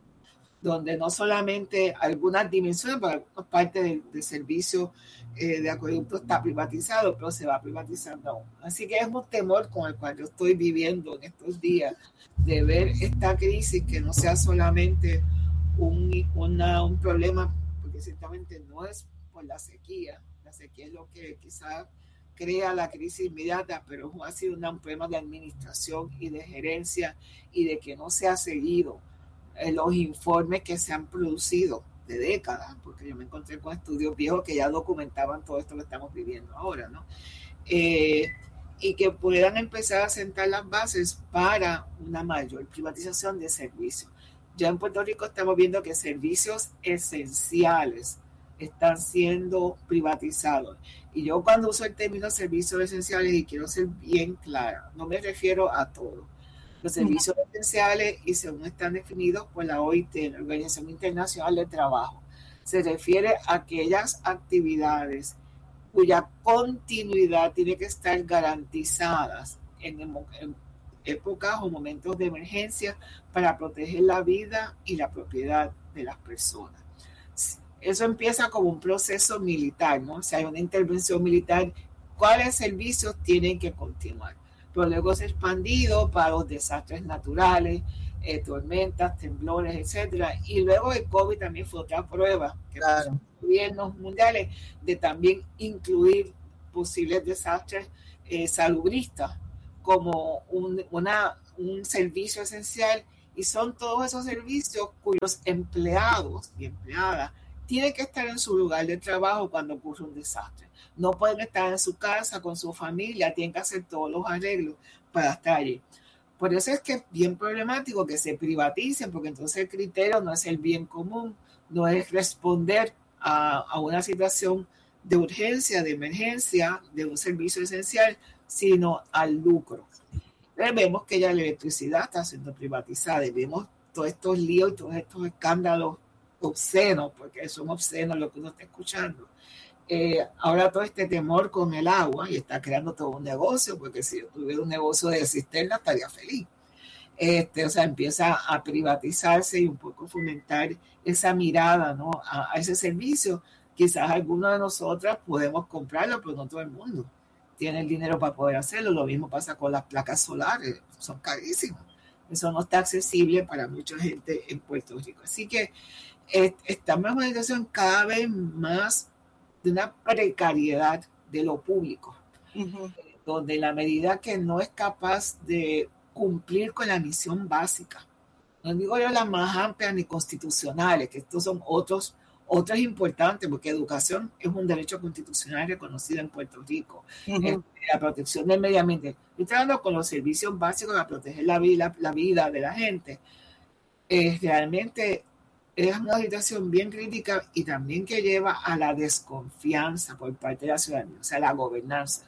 Speaker 8: donde no solamente algunas dimensiones, pero algunas partes del, del servicio eh, de acueducto está privatizado, pero se va privatizando aún. Así que es un temor con el cual yo estoy viviendo en estos días, de ver esta crisis que no sea solamente un, una, un problema, porque ciertamente no es por la sequía, la sequía es lo que quizás crea la crisis inmediata, pero ha sido un problema de administración y de gerencia y de que no se ha seguido los informes que se han producido de décadas, porque yo me encontré con estudios viejos que ya documentaban todo esto que estamos viviendo ahora, ¿no? Eh, y que puedan empezar a sentar las bases para una mayor privatización de servicios. Ya en Puerto Rico estamos viendo que servicios esenciales están siendo privatizados. Y yo cuando uso el término servicios esenciales, y quiero ser bien clara, no me refiero a todo. Los servicios esenciales, y según están definidos por la O I T, la Organización Internacional del Trabajo, se refiere a aquellas actividades cuya continuidad tiene que estar garantizadas en, en épocas o momentos de emergencia para proteger la vida y la propiedad de las personas. Eso empieza como un proceso militar, ¿no? O sea, hay una intervención militar, ¿cuáles servicios tienen que continuar? Pero luego se ha expandido para los desastres naturales, eh, tormentas, temblores, etcétera. Y luego el COVID también fue otra prueba que claro. Los gobiernos mundiales de también incluir posibles desastres eh, salubrista como un, una, un servicio esencial, y son todos esos servicios cuyos empleados y empleadas tienen que estar en su lugar de trabajo cuando ocurre un desastre. No pueden estar en su casa con su familia, tienen que hacer todos los arreglos para estar allí. Por eso es que es bien problemático que se privaticen, porque entonces el criterio no es el bien común, no es responder a, a una situación de urgencia, de emergencia, de un servicio esencial, sino al lucro. Pero vemos que ya la electricidad está siendo privatizada y vemos todos estos líos y todos estos escándalos obscenos, porque son obscenos lo que uno está escuchando. Eh, ahora todo este temor con el agua, y está creando todo un negocio, porque si yo tuviera un negocio de cisterna estaría feliz. Este, o sea, empieza a privatizarse y un poco fomentar esa mirada, ¿no?, a, a ese servicio. Quizás algunos de nosotras podemos comprarlo, pero no todo el mundo tiene el dinero para poder hacerlo. Lo mismo pasa con las placas solares, son carísimas. Eso no está accesible para mucha gente en Puerto Rico. Así que eh, estamos en una situación cada vez más de una precariedad de lo público, uh-huh. donde en la medida que no es capaz de cumplir con la misión básica, no digo yo las más amplias ni constitucionales, que estos son otros, otras importantes, porque educación es un derecho constitucional reconocido en Puerto Rico, uh-huh. la protección del medio ambiente. Estoy tratando con los servicios básicos para proteger la vida, la vida de la gente. Eh, realmente es una situación bien crítica y también que lleva a la desconfianza por parte de la ciudadanía, o sea, la gobernanza.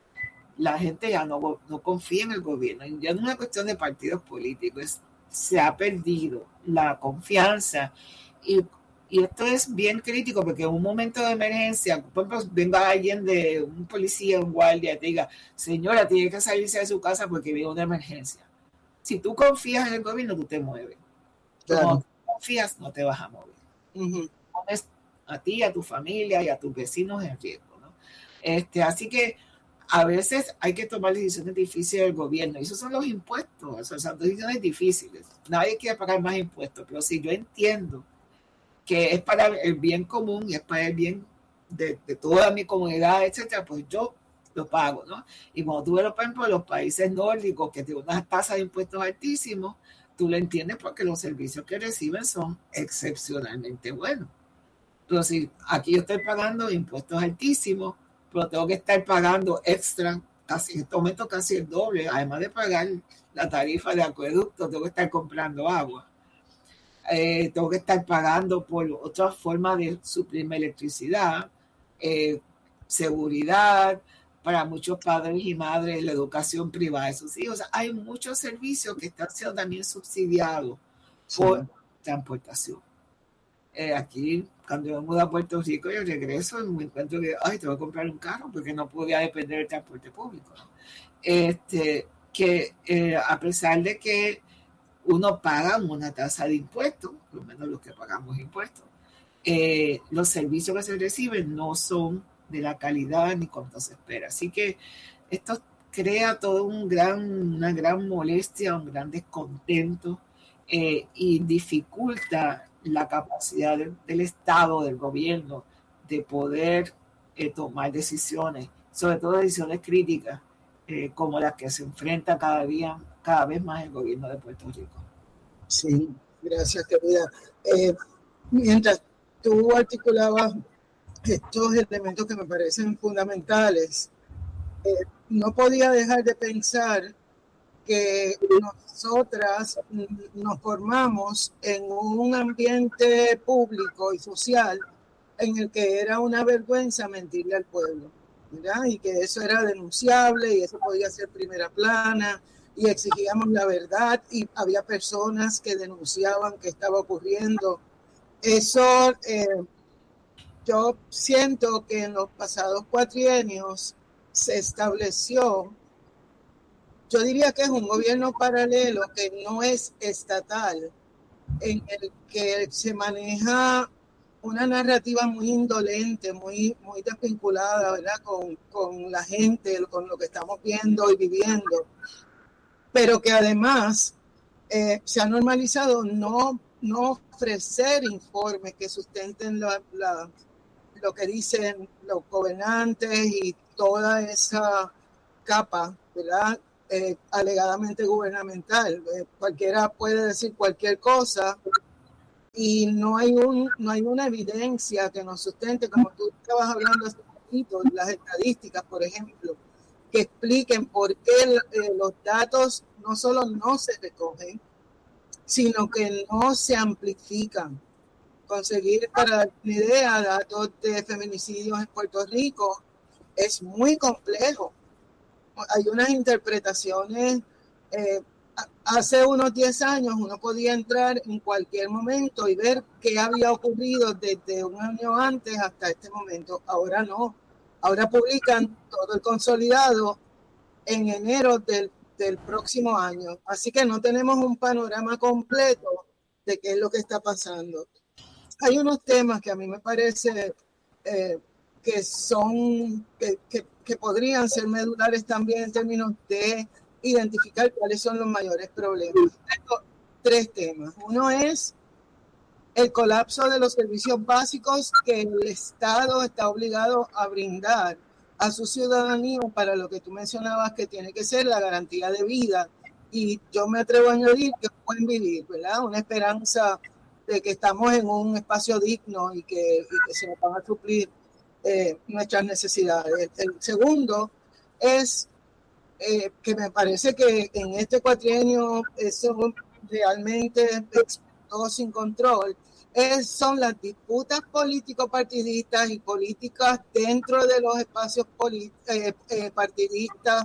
Speaker 8: La gente ya no, no confía en el gobierno. Ya no es una cuestión de partidos políticos, es, se ha perdido la confianza. Y, y esto es bien crítico porque en un momento de emergencia, por ejemplo, venga alguien de un policía, un guardia, y te diga, señora, tiene que salirse de su casa porque viene una emergencia. Si tú confías en el gobierno, tú te mueves. Claro. Como confías, no te vas a mover. Uh-huh. Pones a ti, a tu familia y a tus vecinos en riesgo, ¿no? Este, así que a veces hay que tomar decisiones difíciles del gobierno, y esos son los impuestos, o sea, son decisiones difíciles. Nadie quiere pagar más impuestos, pero si yo entiendo que es para el bien común y es para el bien de, de toda mi comunidad, etcétera, pues yo lo pago, ¿no? Y cuando tú ves, por ejemplo, los países nórdicos que tienen unas tasas de impuestos altísimos, tú lo entiendes porque los servicios que reciben son excepcionalmente buenos. Entonces, aquí yo estoy pagando impuestos altísimos, pero tengo que estar pagando extra, casi en este momento casi el doble, además de pagar la tarifa de acueducto, tengo que estar comprando agua. Eh, tengo que estar pagando por otra forma de suplirme electricidad, eh, seguridad, para muchos padres y madres, la educación privada de sus hijos. O sea, hay muchos servicios que están siendo también subsidiados sí. por transportación. Eh, aquí, cuando yo me mudo a Puerto Rico, yo regreso y me encuentro que, ay, tengo que comprar un carro porque no podía depender del transporte público, ¿no? Este, que eh, a pesar de que uno paga una tasa de impuestos, por lo menos los que pagamos impuestos, eh, los servicios que se reciben no son de la calidad ni cuanto se espera. Así que esto crea todo un gran, una gran molestia, un gran descontento eh, y dificulta la capacidad del, del Estado, del gobierno, de poder eh, tomar decisiones, sobre todo decisiones críticas, eh, como las que se enfrenta cada día, cada vez más el gobierno de Puerto Rico.
Speaker 7: Sí, gracias, querida. Eh, mientras tú articulabas estos elementos que me parecen fundamentales, eh, no podía dejar de pensar que nosotras nos formamos en un ambiente público y social en el que era una vergüenza mentirle al pueblo, ¿verdad? Y que eso era denunciable y eso podía ser primera plana y exigíamos la verdad y había personas que denunciaban que estaba ocurriendo. Eso... Eh, Yo siento que en los pasados cuatrienios se estableció, yo diría que es un gobierno paralelo que no es estatal, en el que se maneja una narrativa muy indolente, muy, muy desvinculada, ¿verdad?, con, con la gente, con lo que estamos viendo y viviendo, pero que además eh, se ha normalizado no, no ofrecer informes que sustenten la, la lo que dicen los gobernantes y toda esa capa, ¿verdad? Eh, alegadamente gubernamental. Eh, cualquiera puede decir cualquier cosa y no hay, un, no hay una evidencia que nos sustente, como tú estabas hablando hace un poquito, las estadísticas, por ejemplo, que expliquen por qué eh, los datos no solo no se recogen, sino que no se amplifican. Conseguir, para dar una idea, datos de feminicidios en Puerto Rico es muy complejo. Hay unas interpretaciones, eh, hace unos diez años uno podía entrar en cualquier momento y ver qué había ocurrido desde un año antes hasta este momento. Ahora no, ahora publican todo el consolidado en enero del, del próximo año, así que no tenemos un panorama completo de qué es lo que está pasando. Hay unos temas que a mí me parece eh, que son, que, que, que podrían ser medulares también en términos de identificar cuáles son los mayores problemas. Tengo tres temas. Uno es el colapso de los servicios básicos que el Estado está obligado a brindar a su ciudadanía para lo que tú mencionabas que tiene que ser la garantía de vida. Y yo me atrevo a añadir que pueden vivir, ¿verdad? Una esperanza de que estamos en un espacio digno y que, y que se nos van a suplir eh, nuestras necesidades. El segundo es eh, que me parece que en este cuatrienio eso realmente explotó sin control, es, son las disputas político-partidistas y políticas dentro de los espacios eh, eh, partidistas,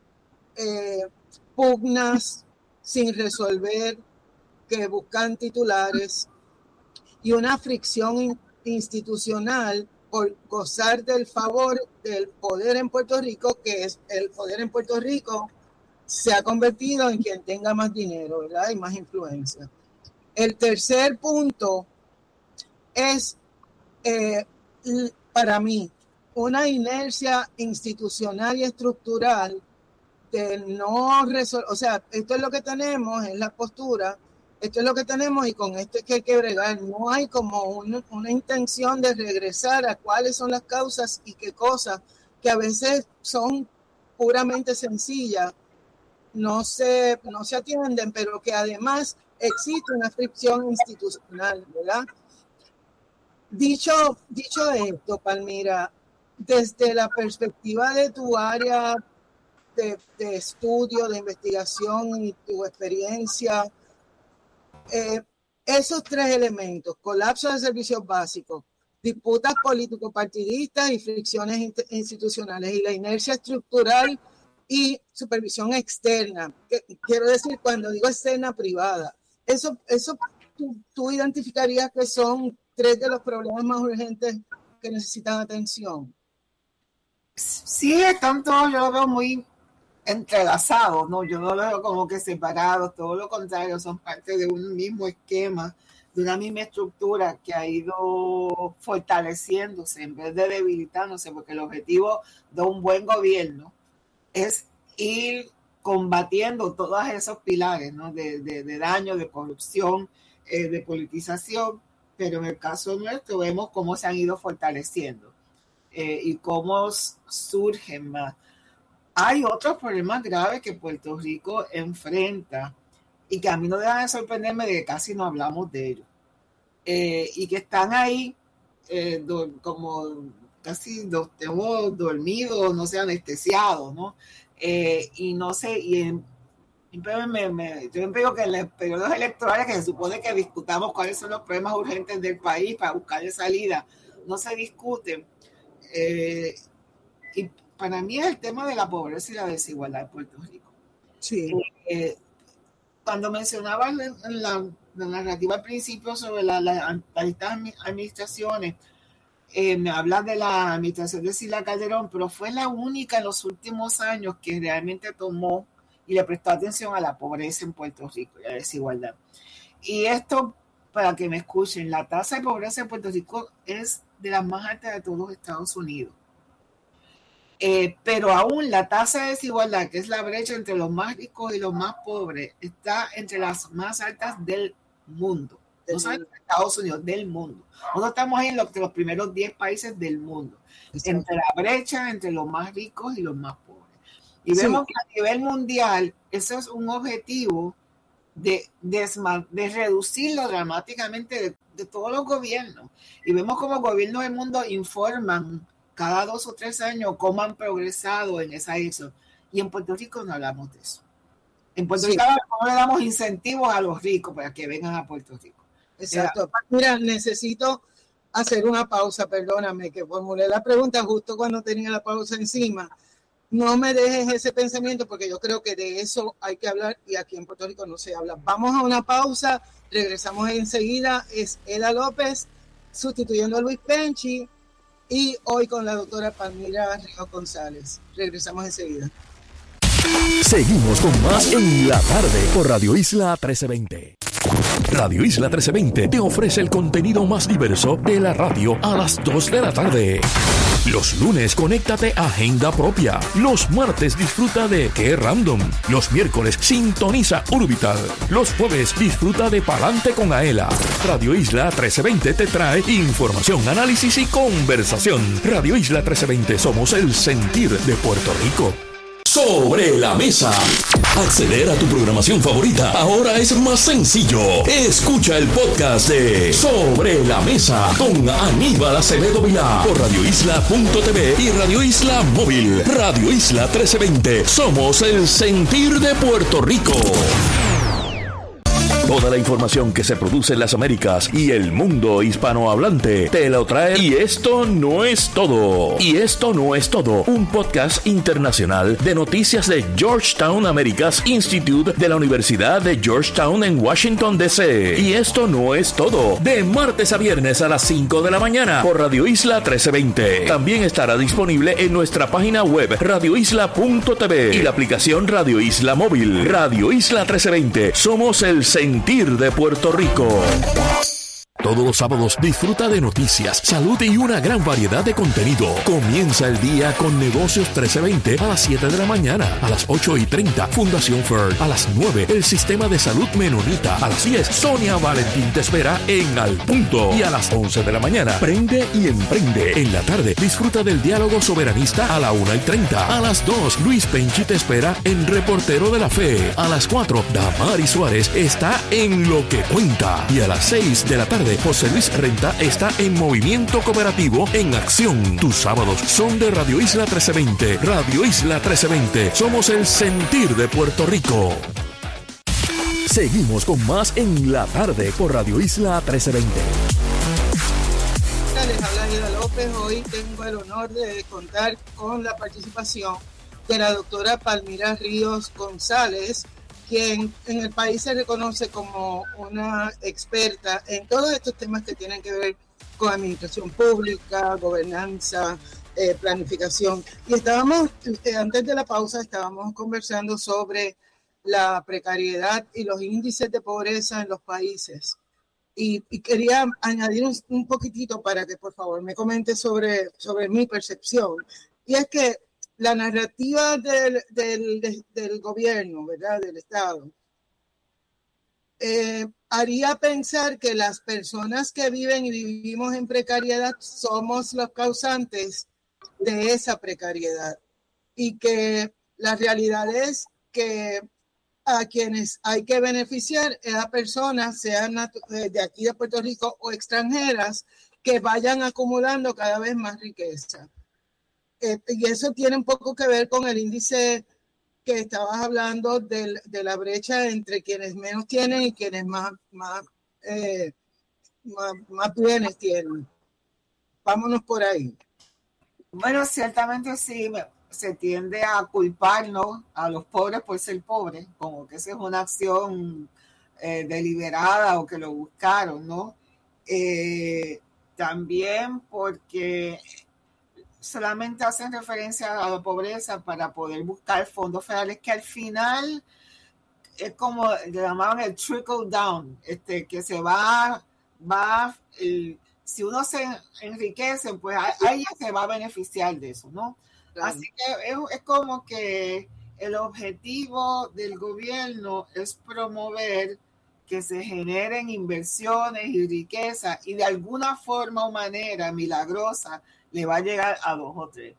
Speaker 7: eh, pugnas sin resolver, que buscan titulares y una fricción in, institucional por gozar del favor del poder en Puerto Rico, que es el poder en Puerto Rico se ha convertido en quien tenga más dinero, ¿verdad? Y más influencia. El tercer punto es, eh, para mí, una inercia institucional y estructural de no resolver, o sea, esto es lo que tenemos, es la postura, esto es lo que tenemos y con esto es que hay que bregar. No hay como un, una intención de regresar a cuáles son las causas y qué cosas que a veces son puramente sencillas, no se, no se atienden, pero que además existe una fricción institucional, ¿verdad? Dicho, dicho esto, Palmira, desde la perspectiva de tu área de, de estudio, de investigación y tu experiencia, Eh, esos tres elementos, colapso de servicios básicos, disputas político-partidistas y fricciones institucionales y la inercia estructural y supervisión externa, que, quiero decir, cuando digo externa, privada, eso, eso tú, tú identificarías que son tres de los problemas más urgentes que necesitan atención.
Speaker 8: Sí, están todos, yo lo veo muy entrelazados, ¿no? Yo no lo veo como que separados, todo lo contrario, son parte de un mismo esquema, de una misma estructura que ha ido fortaleciéndose en vez de debilitándose, porque el objetivo de un buen gobierno es ir combatiendo todos esos pilares, ¿no? de, de, de daño, de corrupción, eh, de politización, pero en el caso nuestro vemos cómo se han ido fortaleciendo eh, y cómo surgen más. Hay otros problemas graves que Puerto Rico enfrenta y que a mí no dejan de sorprenderme de que casi no hablamos de ellos. Eh, y que están ahí eh, do, como casi los tenemos dormidos, no sé, anestesiados, ¿no? Eh, y no sé, y en, me, me, yo siempre digo que en los periodos electorales que se supone que discutamos cuáles son los problemas urgentes del país para buscarle salida, no se discuten. Eh, y para mí es el tema de la pobreza y la desigualdad de Puerto Rico.
Speaker 7: Sí.
Speaker 8: Eh, cuando mencionabas la, la, la narrativa al principio sobre las la, la, distintas administraciones, eh, me hablas de la administración de Sila Calderón, pero fue la única en los últimos años que realmente tomó y le prestó atención a la pobreza en Puerto Rico y a la desigualdad. Y esto, para que me escuchen, la tasa de pobreza en Puerto Rico es de las más altas de todos los Estados Unidos. Eh, pero aún la tasa de desigualdad, que es la brecha entre los más ricos y los más pobres, está entre las más altas del mundo. No solamente de Estados Unidos, del mundo. Nosotros estamos ahí en los, los primeros diez países del mundo. Exacto. Entre la brecha entre los más ricos y los más pobres. Y
Speaker 7: Sí.
Speaker 8: vemos que a nivel mundial eso es un objetivo de, desma- de reducirlo dramáticamente de, de todos los gobiernos. Y vemos como gobiernos del mundo informan cada dos o tres años cómo han progresado en esa dirección. Y en Puerto Rico no hablamos de eso. En Puerto
Speaker 7: Sí.
Speaker 8: Rico no le damos incentivos a los ricos para que vengan a Puerto Rico.
Speaker 7: Exacto. Mira, necesito hacer una pausa, perdóname que formulé la pregunta justo cuando tenía la pausa encima. No me dejes ese pensamiento porque yo creo que de eso hay que hablar y aquí en Puerto Rico no se habla. Vamos a una pausa, regresamos enseguida. Es Eda López sustituyendo a Luis Penchi y hoy con la doctora Palmira Ríos González. Regresamos enseguida.
Speaker 3: Seguimos con más en la tarde por Radio Isla trece veinte. Radio Isla trece veinte te ofrece el contenido más diverso de la radio a las dos de la tarde. Los lunes, conéctate a Agenda Propia. Los martes, disfruta de Qué Random. Los miércoles, sintoniza Urbital. Los jueves, disfruta de Palante con Aela. Radio Isla trece veinte te trae información, análisis y conversación. Radio Isla trece veinte, somos el sentir de Puerto Rico. Sobre la mesa. Acceder a tu programación favorita ahora es más sencillo. Escucha el podcast de Sobre la Mesa con Aníbal Acevedo Vilá por radio isla punto t v y Radio Isla Móvil. Radio Isla trece veinte. Somos el sentir de Puerto Rico. Toda la información que se produce en las Américas y el mundo hispanohablante te lo trae. Y esto no es todo. Y esto no es todo. Un podcast internacional de noticias de Georgetown Americas Institute de la Universidad de Georgetown en Washington, D C. Y esto no es todo. De martes a viernes a las cinco de la mañana por Radio Isla trece veinte. También estará disponible en nuestra página web radio isla punto t v y la aplicación Radio Isla Móvil. Radio Isla trece veinte. Somos el sentir de Puerto Rico. Todos los sábados disfruta de noticias, salud y una gran variedad de contenido. Comienza el día con Negocios trece veinte a las siete de la mañana. A las ocho y treinta, Fundación Ferd. A las nueve, el Sistema de Salud Menonita. A las diez, Sonia Valentín te espera en Al Punto. Y a las once de la mañana, Prende y Emprende. En la tarde, disfruta del diálogo soberanista a la una y treinta. A las dos, Luis Penchi te espera en Reportero de la Fe. A las cuatro, Damari Suárez está en Lo que Cuenta. Y a las seis de la tarde, José Luis Renta está en Movimiento Cooperativo en Acción. Tus sábados son de Radio Isla trece veinte. Radio Isla trece veinte. Somos el sentir de Puerto Rico. Seguimos con más en la tarde por Radio Isla trece veinte.
Speaker 7: Les habla Eda López. Hoy tengo el honor de contar con la participación de la doctora Palmira Ríos González, quien en el país se reconoce como una experta en todos estos temas que tienen que ver con administración pública, gobernanza, eh, planificación. Y estábamos, eh, antes de la pausa, estábamos conversando sobre la precariedad y los índices de pobreza en los países. Y, y quería añadir un, un poquitito para que, por favor, me comente sobre, sobre mi percepción. Y es que la narrativa del, del, del gobierno, ¿verdad?, del Estado, eh, haría pensar que las personas que viven y vivimos en precariedad somos los causantes de esa precariedad y que la realidad es que a quienes hay que beneficiar es a personas, sean de aquí de Puerto Rico o extranjeras, que vayan acumulando cada vez más riqueza. Eh, y eso tiene un poco que ver con el índice que estabas hablando de, de la brecha entre quienes menos tienen y quienes más, más, eh, más, más bienes tienen. Vámonos por ahí.
Speaker 8: Bueno, ciertamente sí, se tiende a culparnos a los pobres por ser pobres, como que esa es una acción eh, deliberada o que lo buscaron, ¿no? Eh, también porque solamente hacen referencia a la pobreza para poder buscar fondos federales que al final es como le llamaban el trickle down, este, que se va, va el, si uno se enriquece, pues ahí se va a beneficiar de eso, ¿no? Claro. Así que es, es como que el objetivo del gobierno es promover que se generen inversiones y riqueza y de alguna forma o manera milagrosa le va a llegar a dos o tres.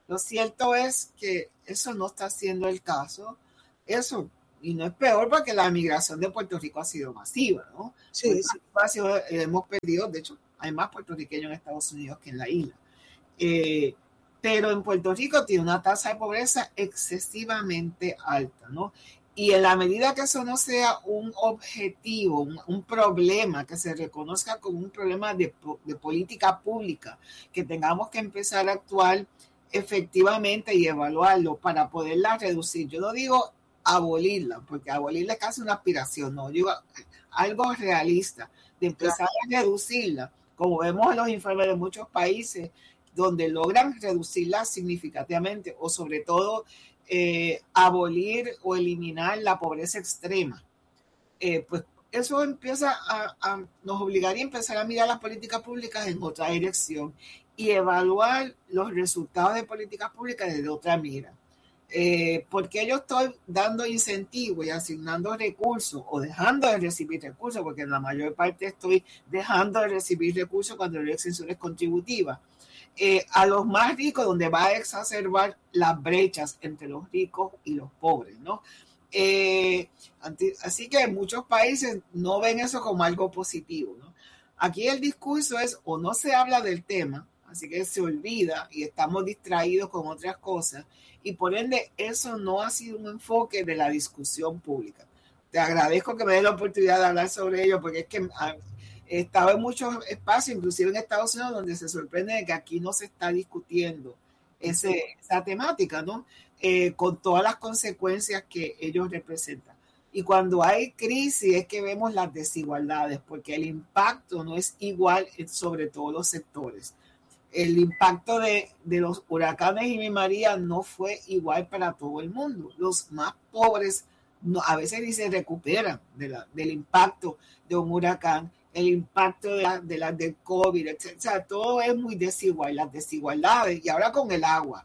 Speaker 8: Lo cierto es que eso no está siendo el caso. Eso, y no es peor porque la migración de Puerto Rico ha sido masiva, ¿no?
Speaker 7: Sí, sí.
Speaker 8: Sido, hemos perdido, de hecho, hay más puertorriqueños en Estados Unidos que en la isla. Eh, pero en Puerto Rico tiene una tasa de pobreza excesivamente alta, ¿no? Y en la medida que eso no sea un objetivo, un, un problema, que se reconozca como un problema de, de política pública, que tengamos que empezar a actuar efectivamente y evaluarlo para poderla reducir. Yo no digo abolirla, porque abolirla es casi una aspiración, no, digo algo realista, de empezar a reducirla, como vemos en los informes de muchos países, donde logran reducirla significativamente, o sobre todo eh, abolir o eliminar la pobreza extrema. Eh, pues eso empieza a, a, nos obligaría a empezar a mirar las políticas públicas en otra dirección y evaluar los resultados de políticas públicas desde otra mira. Eh, porque yo estoy dando incentivos y asignando recursos o dejando de recibir recursos, porque en la mayor parte estoy dejando de recibir recursos cuando la exención es contributiva, eh, a los más ricos, donde va a exacerbar las brechas entre los ricos y los pobres, ¿no? Eh, así que muchos países no ven eso como algo positivo, ¿no? Aquí el discurso es o no se habla del tema, así que se olvida y estamos distraídos con otras cosas, y por ende eso no ha sido un enfoque de la discusión pública. Te agradezco que me des la oportunidad de hablar sobre ello, porque es que he estado en muchos espacios, inclusive en Estados Unidos, donde se sorprende de que aquí no se está discutiendo ese, esa temática, ¿no? Eh, con todas las consecuencias que ellos representan. Y cuando hay crisis es que vemos las desigualdades, porque el impacto no es igual sobre todos los sectores. El impacto de, de los huracanes Irma y María no fue igual para todo el mundo. Los más pobres no, a veces ni se recuperan de la, del impacto de un huracán, el impacto de la, de la del COVID, etcétera. O sea, todo es muy desigual, las desigualdades. Y ahora con el agua.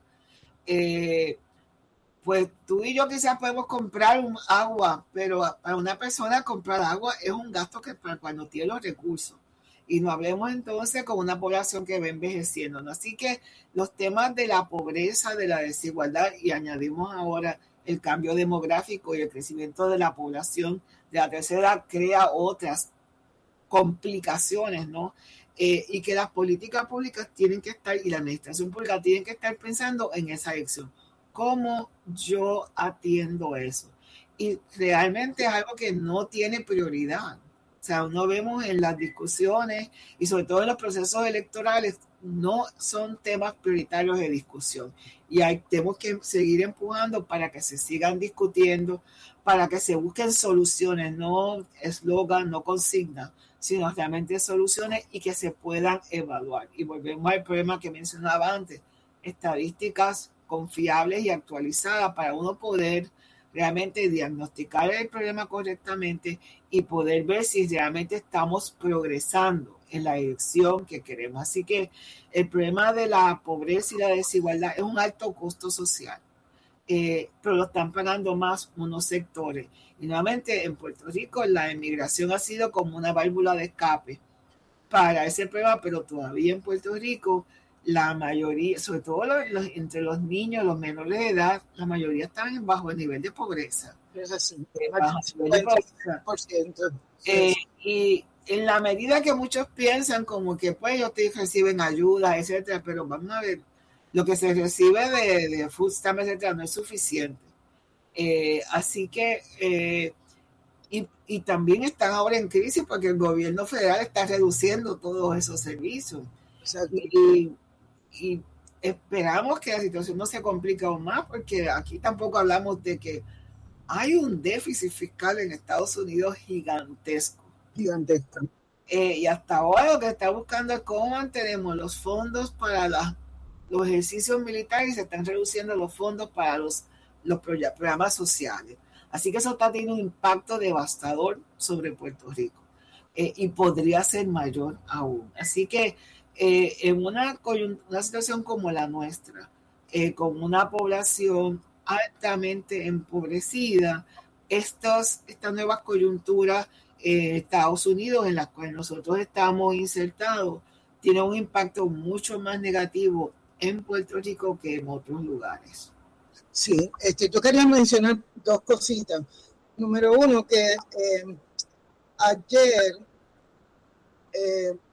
Speaker 8: Eh, pues tú y yo quizás podemos comprar un agua, pero para una persona comprar agua es un gasto que para cuando tiene los recursos. Y no hablemos entonces con una población que va envejeciendo, ¿no? Así que los temas de la pobreza, de la desigualdad, y añadimos ahora el cambio demográfico y el crecimiento de la población de la tercera edad, crea otras complicaciones, ¿no? Eh, y que las políticas públicas tienen que estar, y la administración pública tienen que estar pensando en esa dirección. ¿Cómo yo atiendo eso? Y realmente es algo que no tiene prioridad. O sea, no vemos en las discusiones y sobre todo en los procesos electorales, no son temas prioritarios de discusión. Y hay, tenemos que seguir empujando para que se sigan discutiendo, para que se busquen soluciones, no eslogan, no consignas, sino realmente soluciones y que se puedan evaluar. Y volvemos al problema que mencionaba antes, estadísticas confiables y actualizadas para uno poder realmente diagnosticar el problema correctamente y poder ver si realmente estamos progresando en la dirección que queremos. Así que el problema de la pobreza y la desigualdad es un alto costo social, eh, pero lo están pagando más unos sectores. Y nuevamente en Puerto Rico la emigración ha sido como una válvula de escape para ese problema, pero todavía en Puerto Rico la mayoría, sobre todo los, los, entre los niños, los menores de edad, la mayoría están en bajo el nivel de pobreza.
Speaker 7: Es así,
Speaker 8: eh, bajo el nivel de pobreza. Eh, y en la medida que muchos piensan como que pues ellos te reciben ayuda, etcétera, pero vamos a ver, lo que se recibe de, de food stamps, etcétera, no es suficiente. Eh, así que, eh, y, y también están ahora en crisis porque el gobierno federal está reduciendo todos esos servicios. Y, y esperamos que la situación no se complique aún más, porque aquí tampoco hablamos de que hay un déficit fiscal en Estados Unidos gigantesco.
Speaker 7: Gigantesco.
Speaker 8: Eh, y hasta ahora lo que está buscando es cómo mantenemos los fondos para la, los ejercicios militares y se están reduciendo los fondos para los, los programas sociales. Así que eso está teniendo un impacto devastador sobre Puerto Rico. Eh, y podría ser mayor aún. Así que Eh, en una, una situación como la nuestra, eh, con una población altamente empobrecida, estos, estas nuevas coyunturas en Estados Unidos en las cuales nosotros estamos insertados tienen un impacto mucho más negativo en Puerto Rico que en otros lugares.
Speaker 7: Sí, este, yo quería mencionar dos cositas. Número uno, que eh, ayer eh,